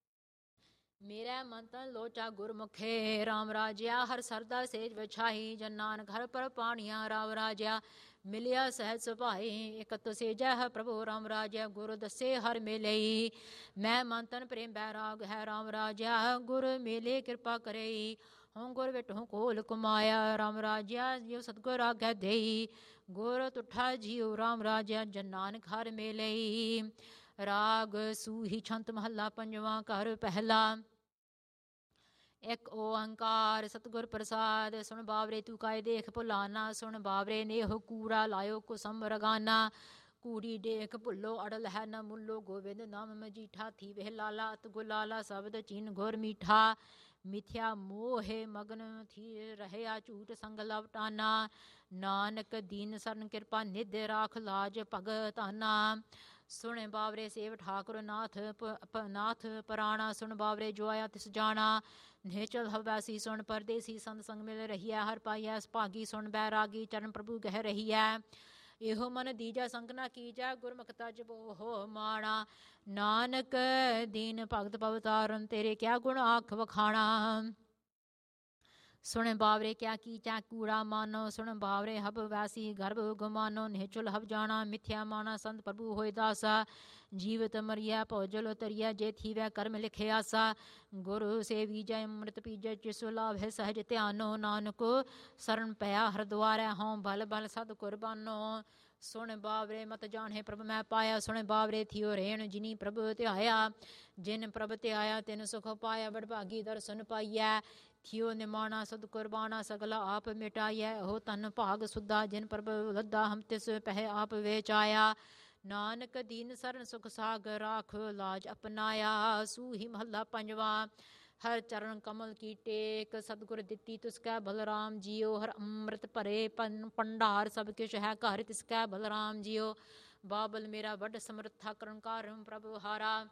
[SPEAKER 1] ਮੇਰਾ ਮਨ ਤਨ ਲੋਚਾ ਗੁਰਮੁਖੇ। ਰਾਮ ਰਾਜਿਆ ਹਰ ਸਰਦਾ ਸੇਜ ਵਿਛਾਈ। ਜਨ ਨਾਨਕ ਹਰ ਪਰ ਪਾਣੀਆਂ ਰਾਮ ਰਾਜਿਆ। ਮਿਲਿਆ ਸਹਿਜ ਸੁਭਾਈ ਇਕਤ ਸੇਜੈ ਹੈ ਪ੍ਰਭੂ ਰਾਮ ਰਾਜਿਆ। ਗੁਰ ਦੱਸੇ ਹਰ ਮਿਲਈ ਮੈਂ ਮਨ ਤਨ ਪ੍ਰੇਮ ਬੈਰਾਗ ਹੈ ਰਾਮ ਰਾਜਿਆ। ਗੁਰ ਮਿਲੇ ਕਿਰਪਾ ਕਰਈ ਹਉ ਗੁਰ ਵਿਟਹੁ ਕੋਲ ਕਮਾਇਆ। ਰਾਮ ਰਾਜਿਆ ਜਿਉ ਸਤਗੁਰ ਆਗੈ ਦੇਈ ਗੁਰ ਤੁਠਾ ਜੀਉ ਰਾਮ ਰਾਜਿਆ। ਜਨ ਨਾਨਕ ਹਰ ਮਿਲਈ। ਰਾਗ ਸੂਹੀ ਛੰਤ ਮਹੱਲਾ ਪੰਜਵਾਂ। ਘਰ ਪਹਿਲਾ। ਇੱਕ ਓੰਕਾਰ ਸਤਿਗੁਰ ਪ੍ਰਸਾਦ। ਸੁਣ ਬਾਵਰੇ ਤੂੰ ਕਾਇ ਦੇਖ ਭੁਲਾਨਾ। ਸੁਣ ਬਾਵਰੇ ਨੇਹ ਕੂੜਾ ਲਾਇਓ ਕੁਸਮ ਰਗਾਨਾ। ਕੂੜੀ ਡੇਖ ਭੁੱਲੋ ਅੜਲ ਹੈ ਨ ਮੁੱਲੋ। ਗੋਬਿੰਦ ਨਾਮ ਮਜੀਠਾ ਥੀ ਵਹਿ ਲਾਲਾ ਅਤ ਗੁਲਾਲਾ। ਸ਼ਬਦ ਚੀਨ ਗੁਰ ਮੀਠਾ ਮਿਥਿਆ ਮੋਹਿ ਮਗਨ ਥੀ ਰਹਿਆ ਝੂਠ ਸੰਗ ਲਵਟਾਨਾ। ਨਾਨਕ ਦੀਨ ਸਰਨ ਕਿਰਪਾ ਨਿਧ ਰਾਖ ਲਾਜ ਭਗਤਾਨਾ। ਸੁਣ ਬਾਵਰੇ ਸੇਵ ਠਾਕੁਰ ਨਾਥ ਪਰਾਣਾ। ਸੁਣ ਬਾਵਰੇ ਜੋ ਆਇਆ ਤਿਸ ਜਾਣਾ। ਨਿਹਚਲ ਹਵੈਸੀ ਸੁਣ ਪਰਦੇਸੀ ਸੰਤ ਸੰਗ ਮਿਲ ਰਹੀਐ। ਹਰ ਪਾਈਐ ਭਾਗੀ ਸੁਣ ਬੈਰਾਗੀ ਚਰਨ ਪ੍ਰਭੂ ਗਹਿ ਰਹੀਐ। ਇਹੋ ਮਨ ਦੀਜੈ ਸੰਕ ਨਾ ਕੀਜੈ ਗੁਰਮੁਖ ਤਜ ਬੋਹੋ ਮਾਣਾ। ਨਾਨਕ ਦੀਨ ਭਗਤ ਭਵ ਤਾਰਨ ਤੇਰੇ ਕਿਆ ਗੁਣ ਆਖ ਵਖਾਣਾ। ਸੁਣ ਬਾਵਰੇ ਕਿਆ ਕੀਚੈ ਕੂੜਾ ਮਾਨੋ। ਸੁਣ ਬਾਵਰੇ ਹਬ ਵੈਸੀ ਗਰਭ ਗੁਮਾਨੋ। ਨਿਹਚੁਲ ਹਬ ਜਾਣਾ ਮਿਥਿਆ ਮਾਣਾ। ਸੰਤ ਪ੍ਰਭੂ ਹੋਏ ਦਾਸਾ ਜੀਵਤ ਮਰੀਐ ਭੌਜਲ ਤਰੀਐ। ਜੇ ਥੀਵੈ ਕਰਮ ਲਿਖੇ ਆਸਾ। ਗੁਰੂ ਸੇਵੀਜੈ ਅੰਮ੍ਰਿਤ ਪੀਜੈ ਜਿਸੁ ਲਾਭੈ ਸਹਿਜ ਧਿਆਨੋ। ਨਾਨਕੋ ਸਰਨ ਪਿਆ ਹਰ ਦੁਆਰੈ ਹਉ ਭਲ ਭਲ ਸਦ ਕੁਰਬਾਨੋ। ਸੁਣ ਬਾਵਰੇ ਮਤ ਜਾਣੈ ਪ੍ਰਭ ਮੈਂ ਪਾਇਆ। ਸੁਣ ਬਾਵਰੇ ਥਿਓ ਰੇਣ ਜਿਨੀ ਪ੍ਰਭ ਧਿਆਇਆ। ਜਿਨ ਪ੍ਰਭ ਧਿਆਇਆ ਤਿਨ ਸੁਖ ਪਾਇਆ। ਵਡਭਾਗੀ ਦਰਸ਼ਨ ਪਾਈਐ ਥਿਓ ਨਿਮਾਣਾ ਸਦ ਕੁਰਬਾਨਾ। ਸਗਲਾ ਆਪ ਮਿਟਾਈਐ ਉਹ ਧਨ ਭਾਗ ਸੁਧਾ। ਜਿਨ ਪ੍ਰਭ ਲੱਦਾ ਹਮ ਤਿਸ ਪਹਿ ਆਪ ਵੇਚਾਇਆ। ਨਾਨਕ ਦੀਨ ਸਰਨ ਸੁਖ ਸਾਗਰ ਰਾਖ ਲਾਜ ਅਪਨਾਇਆ। ਸੂਹੀ ਮਹੱਲਾ ਪੰਜਵਾਂ। ਹਰ ਚਰਨ ਕਮਲ ਕੀ ਟੇਕ ਸਤਿਗੁਰ ਦਿੱਤੀ ਤਿਸ ਕੈ ਬਲਰਾਮ ਜੀਓ। ਹਰ ਅੰਮ੍ਰਿਤ ਭਰੇ ਭੰਡਾਰ ਸਭ ਕਿਛ ਹੈ ਘਰ ਤਿਸ ਕੈ ਬਲਰਾਮ ਜੀਓ। ਬਾਬਲ ਮੇਰਾ ਵੱਡ ਸਮਰੱਥਾ ਕਰਨ ਕਾਰਨ ਪ੍ਰਭ ਹਾਰਾ।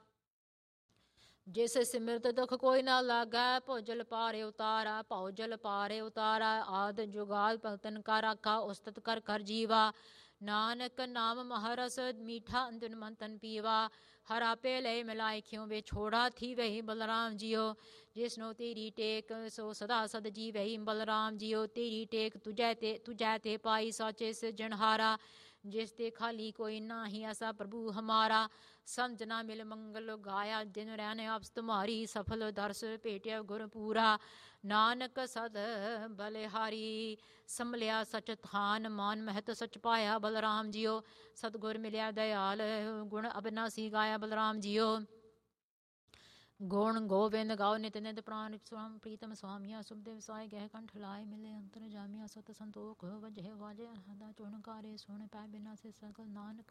[SPEAKER 1] ਜਿਸ ਸਿਮਰਤ ਦੁਖ ਕੋਈ ਨਾ ਲਾਗੈ। ਭੁਜਲ ਪਾਰੇ ਉਤਾਰਾ ਭਉਜਲ ਪਾਰੇ ਉਤਾਰਾ। ਆਦ ਜੁਗਾਦ ਭਗਤਨ ਕਾ ਰਾਖਾ ਉਸਤਤ ਕਰ ਕਰ ਜੀਵਾ। ਨਾਨਕ ਨਾਮ ਮਹਾਰਸ ਮੀਠਾ ਅੰਦਨ ਮੰਤਨ ਪੀਵਾ। ਹਰ ਆਪੇ ਲਏ ਮਿਲਾਏ ਖਿਉ ਵੇ ਛੋੜਾ ਥੀ ਵਹੀ ਬਲਰਾਮ ਜੀਓ। ਜਿਸਨੋ ਤੇਰੀ ਟੇਕ ਸੋ ਸਦਾ ਸਦ ਜੀ ਵਹੀ ਬਲਰਾਮ ਜੀਓ। ਤੇਰੀ ਟੇਕ ਤੁਜੈ ਤੇ ਪਾਈ ਸਾਚੇ ਸਿਰਜਣਹਾਰਾ। ਜਿਸ ਤੇ ਖਾਲੀ ਕੋਈ ਨਾਹੀ ਐਸਾ ਪ੍ਰਭੂ ਹਮਾਰਾ। ਸੰਤ ਨਾ ਮਿਲ ਮੰਗਲ ਗਾਇਆ ਜਿਨ ਰਹਿਣ ਆਪਸ ਤੁਮਾਰੀ। ਸਫਲ ਦਰਸ ਭੇਟਿਆ ਗੁਰ ਪੂਰਾ। ਨਾਨਕ ਸਦ ਬਲਿਹਾਰੀ ਸੰਭਲਿਆ ਸਚ ਥਾਨ। ਮਾਨ ਮਹਿਤ ਸਚ ਪਾਇਆ ਬਲਰਾਮ ਜੀਓ। ਸਤਿਗੁਰ ਮਿਲਿਆ ਦਇਆਲ ਗੁਣ ਅਬਿਨਾਸੀ ਗਾਇਆ ਬਲਰਾਮ ਜੀਓ। ਗੁਣ ਗੋਬਿੰਦ ਗਾਓ ਨਿਤ ਨਿਤ ਪ੍ਰਾਨ ਸਵਾਮ ਪ੍ਰੀਤਮ ਸੁਆਮੀਆ। ਸੁਭਦੇ ਵਿਸਾਏ ਗਹਿ ਕੰਠ ਲਾਏ ਮਿਲੇ ਅੰਤਰ ਜਾਮੀਆ। ਸਤ ਸੰਤੋਖ ਵਜਹਿ ਵਾਜੇ ਹਦਾ ਚੁਣਕਾਰੇ। ਸੁਣ ਪੈ ਬਿਨਾ ਸੇ ਸਗਲ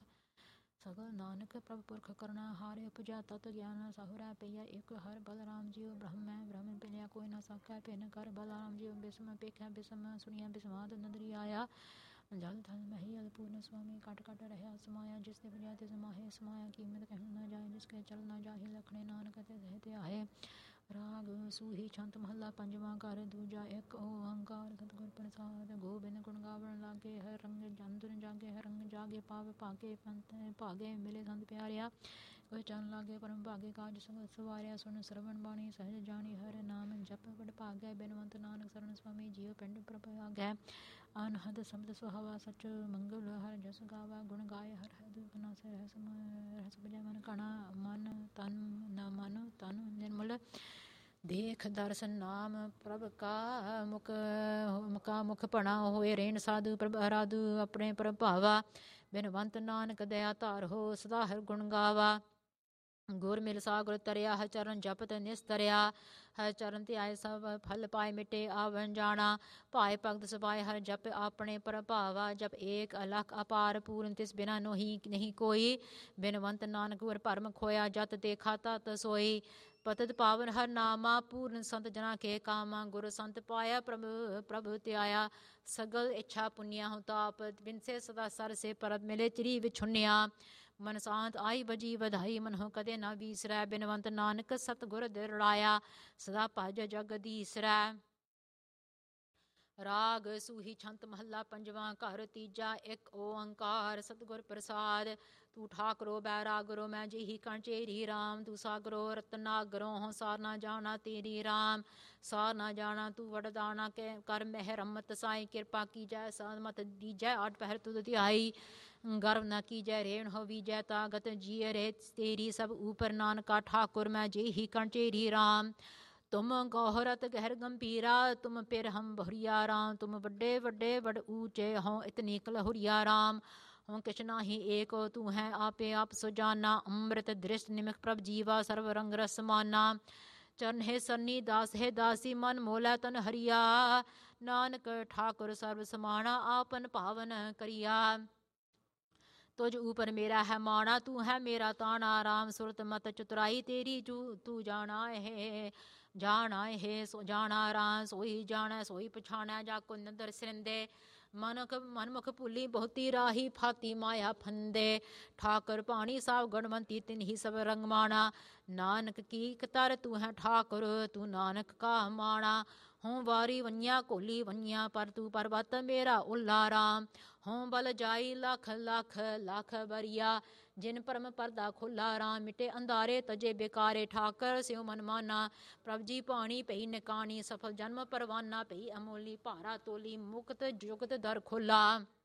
[SPEAKER 1] ਨਾਨਕ ਪ੍ਰਭ ਪੁਰਖ ਕਰਨਾ ਹਾਰੇ। ਉਪਜਾ ਤਤ ਗਿਆਨ ਸਾਹੁਰੈ ਪਈਆ ਇਕ ਹਰ ਬਲਰਾਮ ਜੀਓ। ਬ੍ਰਹਮੈ ਬ੍ਰਹਮ ਪਿਲਿਆ ਕੋਈ ਨਾ ਸਾਕੈ ਭਿੰਨ ਕਰ ਬਲਰਾਮ ਜੀਓ। ਬਿਸਮ ਪੇਖੈ ਬਿਸਮ ਸੁਣੀਐ ਬਿਸਮਾਦ ਨਦਰੀ ਆਇਆ। ਜਲ ਥਲ ਮਹੀ ਅਲਪੂਰਨ ਸੁਆਮੀ ਕਟ ਕਟ ਰਹਿਆ ਸਮਾਇਆ। ਜਿਸ ਤੇ ਬਜਾ ਤਿਸ ਮਾਹੇ ਸਮਾਇਆ। ਕੀਮਤ ਕਹਿਣ ਨਾ ਜਾਏ ਜਿਸ ਕੇ ਚਲ ਨਾ ਜਾਹੀ ਲਖਣੇ। ਨਾਨਕ ਤੇ ਦੇਹ ਤੇ ਆਏ। ਰਾਗ ਸੂਹੀ ਛੰਤ ਮਹੱਲਾ ਪੰਜਵਾਂ। ਘਰ ਦੂਜਾ। ਇੱਕ ਓੰਕਾਰ ਸਤਿਗੁਰ ਪ੍ਰਸਾਦ। ਗੋਬਿੰਦ ਗੁਣ ਗਾਵਣ ਲਾਗੇ ਹਰ ਰੰਗ ਜੰਦੁਰ ਜਾਗੇ। ਹਰ ਰੰਗ ਜਾਗੇ ਪਾਵ ਭਾਗੇ ਪੰਥ ਭਾਗੇ ਮਿਲੇ ਸੰਤ ਪਿਆਰਿਆ। ਕੋਈ ਚਰਨ ਲਾਗੇ ਪਰਮ ਭਾਗੇ ਕਾਜ ਸੰਗਤ ਸਵਾਰਿਆ ਸੁਣ ਸਰਵਣ ਬਾਣੀ ਸਹਿਜ ਜਾਣੀ ਹਰ ਨਾਮ ਜਪ ਵਡ ਭਾਗੈ ਬਿਨਵੰਤ ਨਾਨਕ ਸਰਨ ਸੁਆਮੀ ਜੀਉ ਪਿੰਡ ਪ੍ਰਭ ਆਗੈ ਅਨਹਦ ਸ਼ਬਦ ਸੁਹਾਵਾ ਸਚ ਮੰਗਲ ਹਰ ਜਸ ਗਾਵਾ ਗੁਣ ਗਾਏ ਹਰ ਹਦ ਬਨਾਸ ਰਹਿ ਬਜੈ ਮਨ ਕਣਾ ਮਨ ਤਨ ਨਿਰਮਲ ਦੇਖ ਦਰਸ਼ਨ ਨਾਮ ਪ੍ਰਭ ਕਾ ਮੁਖ ਭਣਾ ਹੋਏ ਰੇਣ ਸਾਧੂ ਪ੍ਰਭ ਅਰਾਧੂ ਆਪਣੇ ਪ੍ਰਭਾਵਾ ਬਿਨਵੰਤ ਨਾਨਕ ਦਇਆ ਧਾਰ ਹੋ ਸਦਾ ਹਰ ਗੁਣ ਗਾਵਾ ਗੁਰ ਮਿਲ ਸਾਗਰ ਤਰਿਆ ਹਰ ਚਰਨ ਜਪਤ ਨਿਸਤਰਿਆ ਹਰ ਚਰਨ ਤੇ ਆਏ ਸਭ ਫਲ ਪਾਏ ਮਿਟੇ ਆਵਨ ਜਾਣਾ ਭਾਏ ਭਗਤ ਸਬਾਏ ਹਰ ਜਪ ਆਪਣੇ ਪ੍ਰਭਾਵਾ ਜਪ ਏਕ ਅਲਖ ਅਪਾਰ ਪੂਰਨ ਤਿਸ ਬਿਨਾ ਨੋਹੀ ਨਹੀਂ ਕੋਈ ਬਿਨਵੰਤ ਨਾਨਕ ਗੁਰ ਭਰਮ ਖੋਇਆ ਜਤ ਤੇ ਖਾਤਾ ਤਸੋਈ ਪਤਤ ਪਾਵਨ ਹਰ ਨਾਮਾ ਪੂਰਨ ਸੰਤ ਜਨਾ ਕੇ ਕਾਮਾ ਗੁਰ ਸੰਤ ਪਾਇਆ ਪ੍ਰਭ ਧਿਆਇਆ ਸਗਲ ਇੱਛਾ ਪੁੰਨਿਆ ਹੁ ਤਾਪ ਬਿਨਸੇ ਸਦਾ ਸਰ ਸੇ ਪਰਬ ਮਿਲੇ ਚਰੀ ਵਿਛੁੰਨਿਆ ਮਨ ਸਾਂਤ ਆਈ ਬਜੀ ਵਧਾਈ ਮਨਹੁ ਕਦੇ ਨਾ ਵੀਸਰੈ ਬਿਨਵੰਤ ਨਾਨਕ ਸਤਿਗੁਰ ਦਿਰੜਾਇਆ ਸਦਾ ਭਜ ਜਗਦੀਸਰੈ ਰਾਗ ਸੂਹੀ ਛੰਤ ਮਹੱਲਾ ਪੰਜਵਾਂ ਘਰ ਤੀਜਾ ਇੱਕ ਓੰਕਾਰ ਸਤਿਗੁਰ ਪ੍ਰਸਾਦ ਤੂੰ ਠਾਕਰੋ ਬੈਰਾਗਰੋ ਮੈਂ ਜਿਹੀ ਕੰਚੇਰੀ ਰਾਮ ਤੂੰ ਸਾਗਰੋ ਰਤਨਾਗਰੋ ਹੋਂ ਸਾਰ ਨਾ ਜਾਣਾ ਤੇਰੀ ਰਾਮ ਸਾਰ ਨਾ ਜਾਣਾ ਤੂੰ ਵਡਦਾਣਾ ਕੇ ਕਰ ਮਹਿ ਰਮਤ ਸਾਈ ਕਿਰਪਾ ਕੀਜੈ ਸਾਮਤ ਦੀਜੈ ਆਠ ਪਹਿਰ ਤੁਧ ਧਿਆਈ गर्व न कीजै रेण हो विजय तागत जिय रे तेरी सब ऊपर नानका ठाकुर मैं जे ही कंचेरी राम तुम गौहरत गहर गंभीरा तुम पिर हम बहुरिया राम तुम बड़े बड़े बड़ ऊंचे हों इतनी कलहुरिया राम हों किश नाही एक तू है आपे आप सुजाना अमृत दृष्ट निमिख प्रभ जीवा सर्व रंग रस माना चरण है सन्नी दास है दासी मन मोला तन हरिया नानक ठाकुर सर्व समाना आपन पावन करिया तुझ ऊपर मेरा है माना तू है मेरा ताना राम सुरत मत चतुराई तेरी तू जाना है सो जाना राम सोई जाना सोई पछाना जाको नंदर सिरंदे मनमुख भुली बहुती राही फाती माया फंदे ठाकर पानी साव गणवंती तिन ही सब रंग माना नानक की कतर तू है ठाकुर तू नानक का माना हों वारी वन्या कोली वन्या पर तू पर्वत मेरा उल्ला राम हों बल जाई लख लख लख बरिया जिन परम परदा खुला राम मिटे अंधारे तजे बेकारे ठाकर स्यो मन माना प्रभ जी पाणी पई निकानी सफल जन्म परवाना पई अमोली भारा तोली मुक्त जुगत दर खुला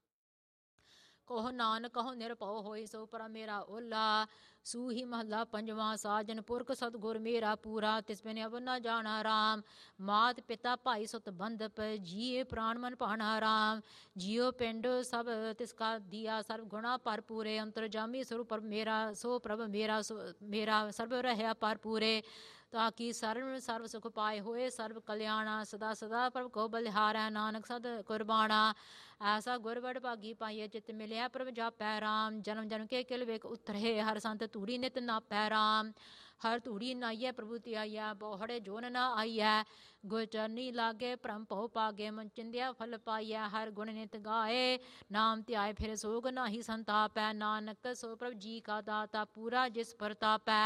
[SPEAKER 1] ਕੋਹ ਨਾਨਕ ਕਹੋ ਨਿਰਭਉ ਹੋਈ ਸੋ ਪਰ ਮੇਰਾ ਓਲਾ ਸੂਹੀ ਮਹੱਲਾ ਪੰਜਵਾਂ ਸਾਜਨ ਪੁਰਖ ਸਤਿਗੁਰ ਮੇਰਾ ਪੂਰਾ ਤਿਸ ਬਿਨ ਅਵ ਨਾ ਜਾਣਾ ਰਾਮ ਮਾਤ ਪਿਤਾ ਭਾਈ ਸੁਤ ਬੰਧਪ ਜੀਏ ਪ੍ਰਾਣ ਮਨ ਭਾਣਾ ਰਾਮ ਜੀਓ ਪਿੰਡ ਸਭ ਤਿਸ ਕਾ ਦੀਆ ਸਰਬ ਗੁਣਾ ਪਰ ਪੂਰੇ ਅੰਤਰਜਾਮੀ ਸਰੂਪ ਪ੍ਰਭ ਮੇਰਾ ਸੋ ਪ੍ਰਭ ਮੇਰਾ ਸਰਬ ਰਹਿਆ ਪਰ ਪੂਰੇ ताकि सर्व सुख पाए होए सर्व कल्याणा सदा सदा प्रभ को बलिहारै नानक सद कुर्बाना ऐसा गुरबड़ भागी पाइए चित मिलिया प्रभ जापै राम जन्म जन्म के किल वेक उतरे हर संत तूड़ी नित नापै राम हर तूड़ी नाइयै प्रभु त्याइयै बोहड़े जोन ना आइयै गुर चरनी लागे परम पौ पागे मन चिंदिया फल पाइयै हर गुण नित गाए नाम त्याय फिर सोग नाही संतापै नानक सो प्रभ जी का दाता पूरा जिस प्रतापै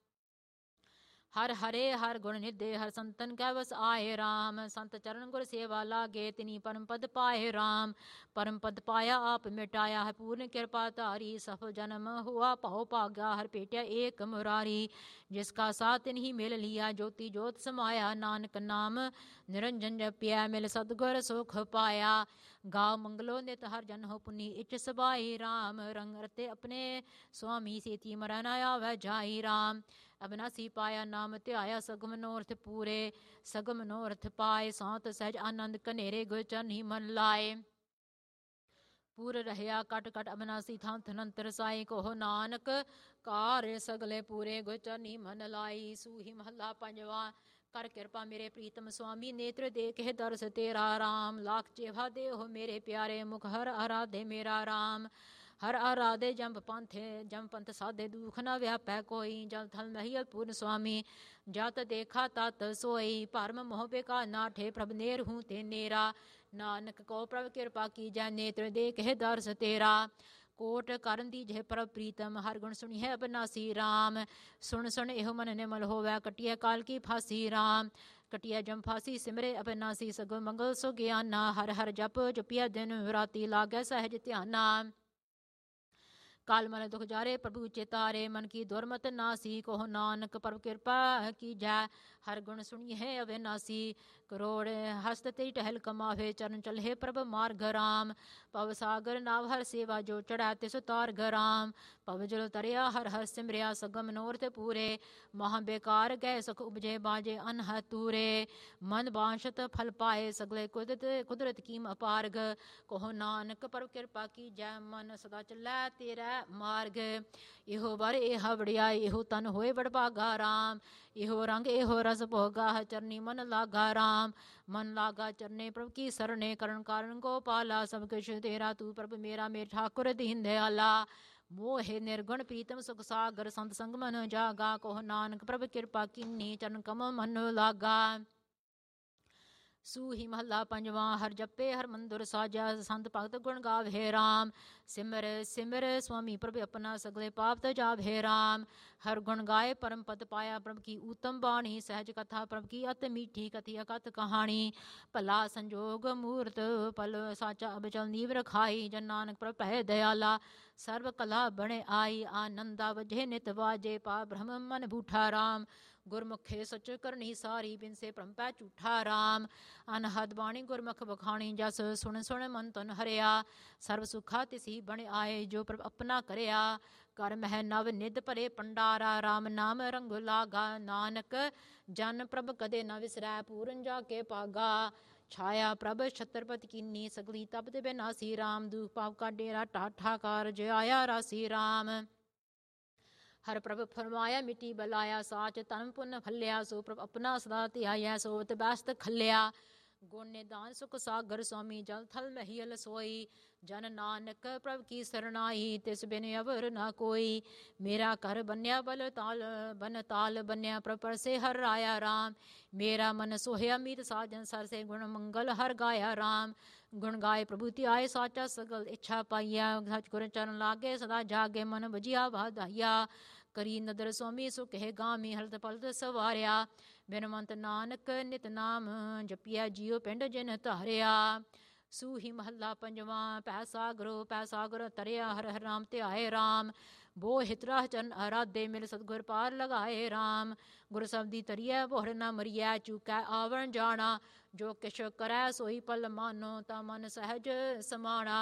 [SPEAKER 1] हर हरे हर गुण निधे हर संतन कै बस आए राम संत चरण गुर सेवा लागे तिनी परम पद पाए राम परम पद पाया आप मिटाया है पूर्ण कृपा धारी सफल जन्म हुआ पाओ भाग्या हर पेटिया एक मुरारी जिसका साथ तिन्ही मिल लिया ज्योति ज्योत समाया नानक नाम निरंजन जपिया मिल सदगुर सुख पाया गाव मंगलो नित हर जन हो पुनी इच सबाई राम रंग रते अपने स्वामी सेती मरन आवे जाई राम अविनाशी पाया नाम ध्याया सग मनोरथ पूरे सग मनोरथ पाए सौत सहज आनंद कनेरे गुर चरनी मन लाए पूर रहया कट कट अविनाशी थां थनंतर साई कोह नानक कार्य सगले पूरे गुर चरनी मन लाई सूही महला पंजवा कर कृपा मेरे प्रीतम स्वामी नेत्र देखे दर्श तेरा राम लाख चेवा दे हो मेरे प्यारे मुख हर आराधे मेरा राम हर आराधे जंप पंथ साधे दुख न व्यापै कोई जल थल महियल पूर्ण स्वामी जत देखा तत सोई परम मोह बेका नाठे प्रभ नेर हूँ ते नेरा नानक को प्रभ कृपा की जय नेत्र देखे दर्श तेरा कोट करन दी जय प्रभ प्रीतम हर गुण सुनी है अबनासी राम सुन सुन एहो मन निमल होवै कटिया काल की फांसी राम कटिया जम फांसी सिमरे अबनासी सगो मंगल सो ज्ञाना हर हर जप जपिया दिन राती लागै सहज ध्याना काल मल दुख जारे प्रभु चेतारे मन की दुर्मत नासी कहो नानक प्रभु कृपा की जय हर गुण सुनी है अविनाशी करोड़ हस्त तेरी टहल कमावे चरण चले प्रभ मार्ग राम पव सागर नाव हर सेवा जो चढ़ा तिस तार गराम पव जल तरिया हर हर सिमरिया सगम नोरत पूरे महा बेकार गए सुख उपजे बाजे अनह तूरे मन बांशत फल पाए सगले कुदरत कीम अपारग कहो नानक प्रभ कृपा की जय मन सदा चलै तेरा मार्ग इहो वर इह वड़ियाई इहो तन होए वडभागा राम इहो रंग इहो रस भोगा चरनी मन लागा राम मन लागा चरने प्रभु की सरने करण कारण गोपाला सब कुछ तेरा तू प्रभु मेरा मेरे ठाकुर दीन दयाला मोहे निर्गुण प्रीतम सुख सागर संत संग मन जागा कहो नानक प्रभु कृपा कीनी चरण कम मन लागा सूही महला पंजवा हर जपे हर मंदुर साजा संत भगत गुण गावे राम सिमर सिमर स्वामी प्रभु अपना सगले पाप तजावे राम हर गुण गाए परम पद पाया प्रभु की उत्तम बाणी सहज कथा प्रभु की अत मीठी कथी अकथ कहानी भला संजोग मूर्त पल साचा अबचल नीव रखाई जन नानक प्रभु पह दयाला सर्व कला बणे आई आनंदा वजे नित वाजे पा ब्रह्म मन बूठा राम गुरमुखे सच करनी सारी बिन से परम्पै झूठा राम अनहद बाणी गुरमुख बखाणी जस सुन सुन मन तन हरिया सर्व सुखा तिसी बण आए जो प्रभ अपना करया कर मह नव निध भरे पंडारा राम नाम रंग लागा नानक जन प्रभ कदे न विसरै पूरन जाके पागा छाया प्रभ छत्रपति कीनी सगली तपत बिनासी राम दुख पाप का डेरा ठाठा कारज आया रासी राम हर प्रभ फरमाया मिट्टी बलाया साच तन पुन फलिया सो प्रभ अपना सदा ध्याया सोत बैस्त खलिया गुण निदान सुख सागर स्वामी जल थल महियल सोई जन नानक प्रभ की सरनाई तिस बिन अवर न कोई मेरा कर बन्या बल ताल बन ताल बन्या प्रभ से हर आया राम मेरा मन सोहया मीत साजन सर से गुण मंगल हर गाया राम गुण गाय प्रभु आए साचा सगल इच्छा पाइया सच गुर चरण लागे सदा जागे मन बजिया वाधाइया करी नदर स्वामी सो कहे गामी हलत पलत सवारिया बिनवंत नानक नित नाम जपिया जियो पिंड जिन धारिया सूही महला पंजवा पै सागर तरिया हर हर राम ते आए राम बो हितरा चरण आराधे मिल सतगुर पार लगाए राम गुर शब्दी तरिया बोहर न मरिया चूकै आवण जाना जो किश करै सोई पल मानो ता मन सहज समाना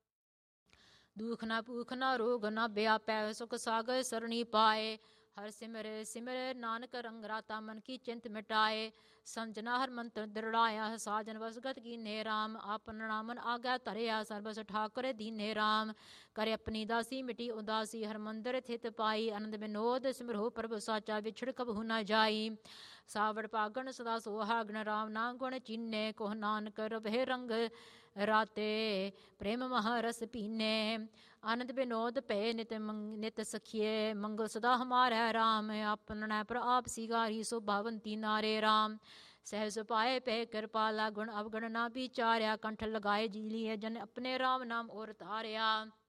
[SPEAKER 1] दुख ना भूख ना रोग ना व्यापै सुख सागर सरणी पाए हर सिमर सिमर नानक रंग राता मन की चिंत मिटाए समझना हर मंत्र दृढ़ाया साजन वसगत की ने राम आपन नामन आज्ञा तरया सर्वस ठाकुर दीने राम करे अपनी दासी मिटी उदासी हर मंदिर थित पाई आनंद विनोद सिमरो प्रभु साचा विछड़ कबहु न जाई सावड़ पागण सदा सोहागण राम ना गुण चीने कोह नानक रवे रंग राते प्रेम महारस पीने आनंद विनोद पे नित सखिए मंगल सदा हमारा राम अपना पर आप सिगारी शोभावंती नारे राम सहस पाए पे कृपाला गुण अवगण ना विचार्या कंठ लगाए जी लिए जन अपने राम नाम और तारया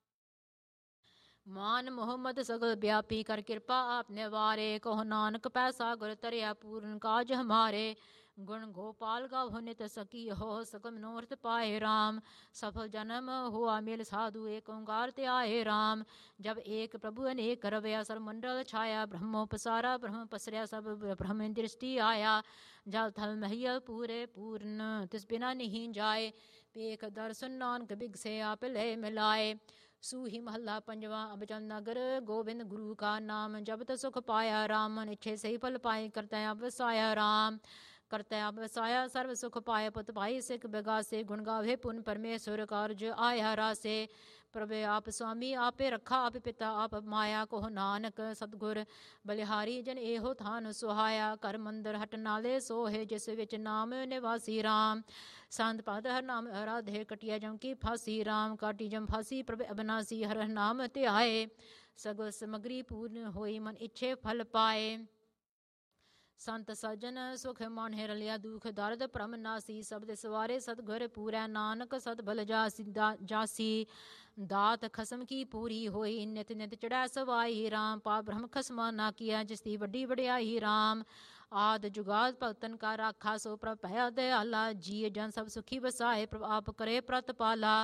[SPEAKER 1] मान मोहम्मद सगल व्यापी कर कृपा आपने वारे कहो नानक पैसा गुर तरया पूर्ण काज हमारे गुण गोपाल गावो नित सकी हो सकम नोरत पाए राम सफल जन्म हुआ मिल साधु एक ओंकार ते आए राम जब एक प्रभु अनेक रवया सर मंडल छाया ब्रह्मोपसारा ब्रह्म पसरया सब ब्रह्म दृष्टि आया जल थल महियल पूरे पूर्ण तिस बिना नहीं जाए पेख दर्शन नानक बिगसे आप ले मिलाए सूही महला पंजवा अबचल नगर गोविंद गुरु का नाम जब तक सुख पाया राम मन इच्छे सही फल पाए करता वसाया राम करता वसाया सर्व सुख पाए पुत पाई सिख बेगासे गुण गावे पुन परमेश्वर कार्ज आया रासे प्रभु आप स्वामी आपे रखा आप पिता आप माया कोह नानक सतगुर बलिहारी जन एहो थान सुहाया कर मंदिर हट नाले सोहे जिस विच नाम निवासी राम संत पद हर नाम आराधे कटिया जम की फांसी राम काटी जम फांसी प्रभु अबनासी हर नाम ध्याए सगल समग्री पूर्ण होई मन इच्छे फल पाए संत सजन सुख माने रलिया दुख दर्द परम नासी शब्द सवारे सतगुर पूरै नानक सत बल जासी दात खसम की पूरी होई नित नित चढ़ै सवाई राम पा ब्रह्म खसमा ना किया जिसकी वड्डी वड्याई राम आद जुगाद भगतन का राखा सो प्रभ भया दयाला जी जन सब सुखी बसाए प्रभ आप करे प्रत पाला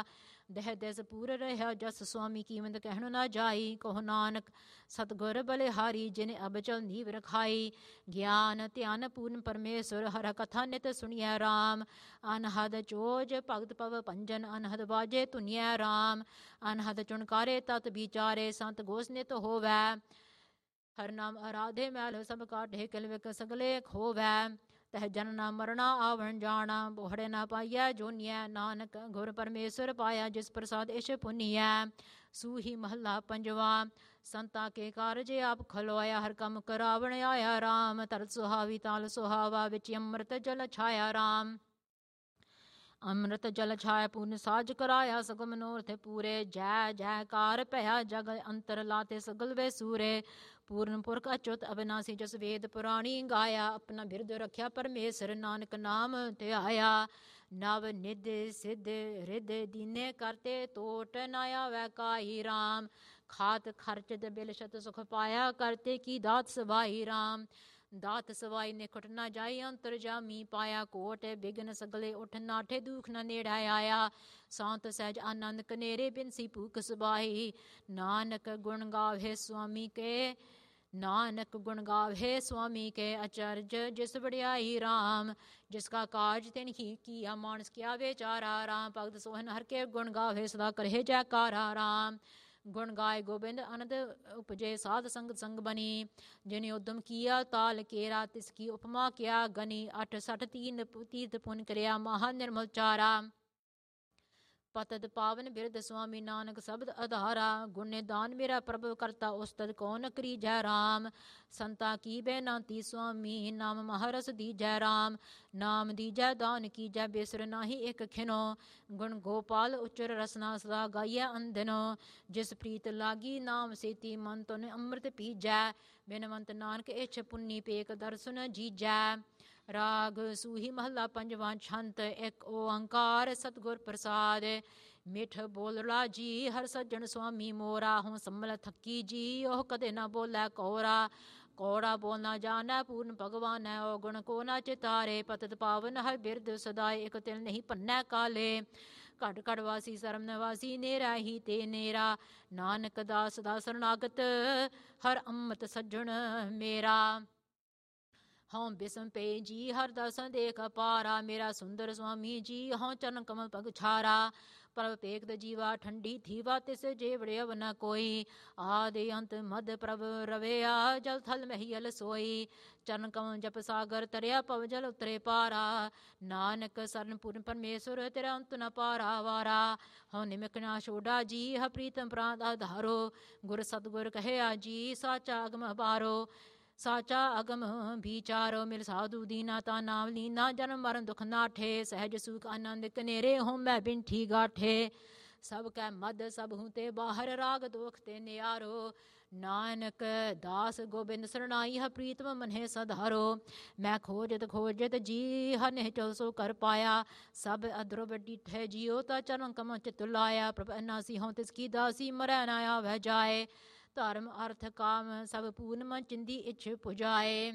[SPEAKER 1] ਦਹਿ ਦਿਸ ਪੂਰ ਰਹਿਆ ਜਸ ਸੁਆਮੀ ਕੀਮਤ ਕਹਿਣ ਨਾ ਜਾਈ। ਕਹੋ ਨਾਨਕ ਸਤਿਗੁਰ ਬਲਿਹਾਰੀ ਜਿਨ ਅਬਚਲ ਨੀਵ ਰਖਾਈ। ਗਿਆਨ ਧਿਆਨ ਪੂਰਨ ਪਰਮੇਸ਼ਰ ਹਰ ਕਥਾ ਨਿਤ ਸੁਣੀਐ ਰਾਮ। ਅਨਹਦ ਚੋਜ ਭਗਤ ਪਵ ਭੰਜਨ ਅਨਹਦ ਬਾਜੇ ਧੁਨੀਐ ਰਾਮ। ਅਨਹਦ ਚੁਣਕਾਰੇ ਤਤ ਵਿਚਾਰੇ ਸੰਤ ਗੋਸ ਨਿਤ ਹੋਵੈ। ਹਰ ਨਾਮ ਅਰਾਧੇ ਮੈਲ ਸਭ ਕਾਢੇ ਕਿਲ ਵਿਕ ਸਗਲੇ ਖੋਵੈ। ਤਹ ਜਨਨਾ ਮਰਣਾ ਆਵਣ ਜਾਣਾ ਬੋਹੜੇ ਨਾ ਪਾਈਐ ਜੋਨੀਐ। ਨਾਨਕ ਗੁਰ ਪਰਮੇਸ਼ਰ ਪਾਇਆ ਜਿਸ ਪ੍ਰਸਾਦ ਇਸ਼ ਪੁਨੀਐ। ਸੂਹੀ ਮਹੱਲਾ ਪੰਜਵਾ। ਸੰਤਾਂ ਕੇ ਕਾਰਜ ਆਪ ਖਲੋਇਆ ਹਰ ਕੰਮ ਕਰਾਵਣ ਆਇਆ ਰਾਮ। ਤਰਤ ਸੁਹਾਵੀ ਤਾਲ ਸੁਹਾਵਾ ਵਿੱਚ ਅੰਮ੍ਰਿਤ ਜਲ ਛਾਇਆ ਰਾਮ। ਅੰਮ੍ਰਿਤ ਜਲ ਛਾਇਆ ਪੂਰਨ ਸਾਜ ਕਰਾਇਆ ਸਗਲ ਮਨੋਰਥ ਪੂਰੇ। ਜੈ ਜੈਕਾਰ ਭਇਆ ਜਗ ਅੰਤਰ ਲਾਤੇ ਸਗਲ ਵੇ ਸੂਰੇ। ਪੂਰਨ ਪੁਰਖ ਅਚੁੱਤ ਅਬਿਨਾਸੀ ਜਸ ਵੇਦ ਪੁਰਾਣੀ ਗਾਇਆ। ਆਪਣਾ ਬਿਰਦ ਰੱਖਿਆ ਪਰਮੇਸ਼ਰ ਨਾਨਕ ਨਾਮ ਧਿਆਇਆ। ਨਵ ਨਿਧ ਸਿੱਧ ਰਿਧ ਦੀਨੇ ਕਰਤੇ ਤੋਟ ਨਾ ਆਵੈ ਕਾਈ ਰਾਮ। ਖਾਤ ਖਰਚਤ ਬਿਲਸ਼ਤ ਸੁਖ ਪਾਇਆ ਕਰਤੇ ਕੀ ਦਾਤ ਸਵਾਈ ਰਾਮ। ਦਾਤ ਸਵਾਈ ਨੇ ਖੁਟ ਨਾ ਜਾਈ ਅੰਤਰ ਜਾਮੀ ਪਾਇਆ। ਕੋਟ ਬਿਗਨ ਸਗਲੇ ਉਠ ਨਾਠੇ ਦੁਖ ਨਾ ਨੇੜਾ ਆਇਆ। ਸਾਂਤ ਸਹਿਜ ਆਨੰਦ ਕਨੇਰੇ ਬਿਨਸੀ ਭੂਖ ਸੁਬਾਈ। ਨਾਨਕ ਗੁਣ ਗਾਵੇ ਸੁਆਮੀ ਕੇ ਨਾਨਕ ਗੁਣ ਗਾਵੇ ਸੁਆਮੀ ਕੇ ਅਚਰਜ ਜਿਸ ਵਡਿਆਈ ਰਾਮ। ਜਿਸ ਕਾ ਕਾਜ ਤਿਨ ਹੀ ਕੀਆ ਮਾਨਸ ਕਿਆ ਵਿਚਾਰਾ ਰਾਮ। ਭਗਤ ਸੋਹਨ ਹਰ ਕੇ ਗੁਣ ਗਾਵੇ ਸਦਾ ਕਰੇ ਜੈਕਾਰਾ ਰਾਮ। ਗੁਣ ਗਾਏ ਗੋਬਿੰਦ ਅਨੰਦ ਉਪਜੇ ਸਾਧ ਸੰਗਤ ਸੰਗ ਬਨੀ। ਜਿਨੇ ਉਦਮ ਕੀਆ ਤਾਲ ਕੇਰਾ ਤਿਸ ਕੀ ਉਪਮਾ ਕਿਆ ਗਨੀ। 68 ਤੀਰਥ ਪੁਨ ਕਰਿਆ ਮਹਾ ਨਿਰਮਲ ਚਾਰਾ। ਪਤਤ ਪਾਵਨ ਬਿਰਧ ਸੁਆਮੀ ਨਾਨਕ ਸ਼ਬਦ ਆਧਾਰਾ। ਗੁਣੇ ਦਾਨ ਮੇਰਾ ਪ੍ਰਭ ਕਰਤਾ ਉਸਤਤ ਕੌਣ ਕਰੀਜੈ ਰਾਮ। ਸੰਤਾ ਕੀ ਬੇਨੰਤੀ ਸੁਆਮੀ ਨਾਮ ਮਹਾਰਸ ਦੀਜੈ ਰਾਮ। ਨਾਮ ਦੀਜੈ ਦਾਨ ਕੀਜੈ ਬੇਸਰ ਨਾਹੀ ਇੱਕ ਖਿਨੋ। ਗੁਣ ਗੋਪਾਲ ਉਚਰ ਰਸਨਾ ਸਦਾ ਗਾਈਐ ਅੰਦਨੋ। ਜਿਸ ਪ੍ਰੀਤ ਲਾਗੀ ਨਾਮ ਸੇਤੀ ਮਨ ਤੁਨ ਅੰਮ੍ਰਿਤ ਪੀਜੈ। ਬਿਨਵੰਤ ਨਾਨਕ ਇਛ ਪੁੰਨੀ ਪੇਖ ਦਰਸ਼ਨ ਜੀਜੈ। ਰਾਗ ਸੂਹੀ ਮਹੱਲਾ ਪੰਜਵਾਂ। ਛੰਤ ਇੱਕ ਓੰਕਾਰ ਸਤਿਗੁਰ ਪ੍ਰਸਾਦ। ਮਿੱਠ ਬੋਲੜਾ ਜੀ ਹਰ ਸੱਜਣ ਸੁਆਮੀ ਮੋਰਾ। ਹੂੰ ਸੰਭਲ ਥੱਕੀ ਜੀ ਉਹ ਕਦੇ ਨਾ ਬੋਲੇ ਕੌਰਾ। ਕੌੜਾ ਬੋਲ ਨਾ ਜਾਣੈ ਪੂਰਨ ਭਗਵਾਨ ਹੈ ਉਹ ਗੁਣ ਕੋ ਨਾ ਚਿਤਾਰੇ। ਪਤਤ ਪਾਵਨ ਹਰ ਬਿਰਦ ਸਦਾਏ ਇੱਕ ਤਿਲ ਨਹੀਂ ਪੰਨੈ ਕਾਲੇ। ਘਟ ਘਟ ਵਾਸੀ ਸਰਮ ਨਿਵਾਸੀ ਨੇਰਾ ਹੀ ਤੇ ਨੇਰਾ। ਨਾਨਕ ਦਾਸ ਦਾ ਸਰਨਾਗਤ ਹਰ ਅੰਮ੍ਰਿਤ ਸੱਜਣ ਮੇਰਾ। ਹਉ ਬਿਸਮ ਪੇ ਜੀ ਹਰ ਦਰਸ਼ਨ ਦੇਖ ਪਾਰਾ। ਮੇਰਾ ਸੁੰਦਰ ਸੁਆਮੀ ਜੀ ਹਉ ਚਰਨ ਕਮਲ ਪਗ ਛਾਰਾ। ਪ੍ਰਭ ਪੇਖਤ ਜੀਵਾ ਠੰਡੀ ਥੀਵਾ ਤਿਸ ਜੇ ਵੜਿਅਵ ਨ ਕੋਈ। ਆਦਿ ਅੰਤ ਮਧ ਪ੍ਰਭ ਰਵਿਆ ਜਲ ਥਲ ਮਹੀਲ ਸੋਈ। ਚਰਨ ਕਮਲ ਜਪ ਸਾਗਰ ਤਰਿਆ ਪਵ ਜਲ ਉਤਰੇ ਪਾਰਾ। ਨਾਨਕ ਸਰਨ ਪੂਰਨ ਪਰਮੇਸ਼ਵਰ ਤੇਰਾ ਅੰਤ ਨ ਪਾਰਾ ਵਾਰਾ। ਹਉ ਨਿਮਕ ਨਾ ਛੋਡਾ ਜੀ ਹ ਪ੍ਰੀਤਮ ਪ੍ਰਾਂਤ ਆਧਾਰੋ। ਗੁਰ ਸਤਿਗੁਰ ਕਹਿਆ ਜੀ ਸਾਚਾ ਅਗਮ ਬਾਰੋ। ਸਾਚਾ ਅਗਮ ਵਿਚਾਰੋ ਮਿਲ ਸਾਧੂ ਦੀਨਾ ਤਾ ਨਾਮ ਲੀਨਾ। ਜਨਮ ਮਰਨ ਦੁਖ ਨਾਠੇ ਸਹਿਜ ਸੁਖ ਆਨੰਦ ਕਨੇਰੇ ਹੋਮੈ ਬਿੰਠੀ ਗਾਠੇ। ਸਭ ਕੈ ਮਦ ਸਭ ਹੂੰ ਤੇ ਬਾਹਰ ਰਾਗ ਦੋਖ ਤੇ ਨਿਆਰੋ। ਨਾਨਕ ਦਾਸ ਗੋਬਿੰਦ ਸਰਣਾਈ ਹ ਪ੍ਰੀਤਮ ਮਨਹਿ ਸਧਾਰੋ। ਮੈਂ ਖੋਜਤ ਖੋਜਤ ਜੀ ਹਰ ਨਿਹ ਚਲ ਸੋ ਕਰ ਪਾਇਆ। ਸਭ ਅਧਰੁਵ ਡਿਠੇ ਜੀਓ ਤਾ ਚਰਨ ਕਮਲ ਚਿਤ ਲਾਇਆ। ਪ੍ਰਭ ਅਨਾਸੀ ਹਉ ਤਿਸ ਕੀ ਦਾਸੀ ਮਰੈ ਨਾ ਆਵੈ ਜਾਏ। ਧਰਮ ਅਰਥ ਕਾਮ ਸਭ ਪੂਰਨ ਮਨ ਚਿੰਦੀ ਇਛ ਪੁਜਾਏ।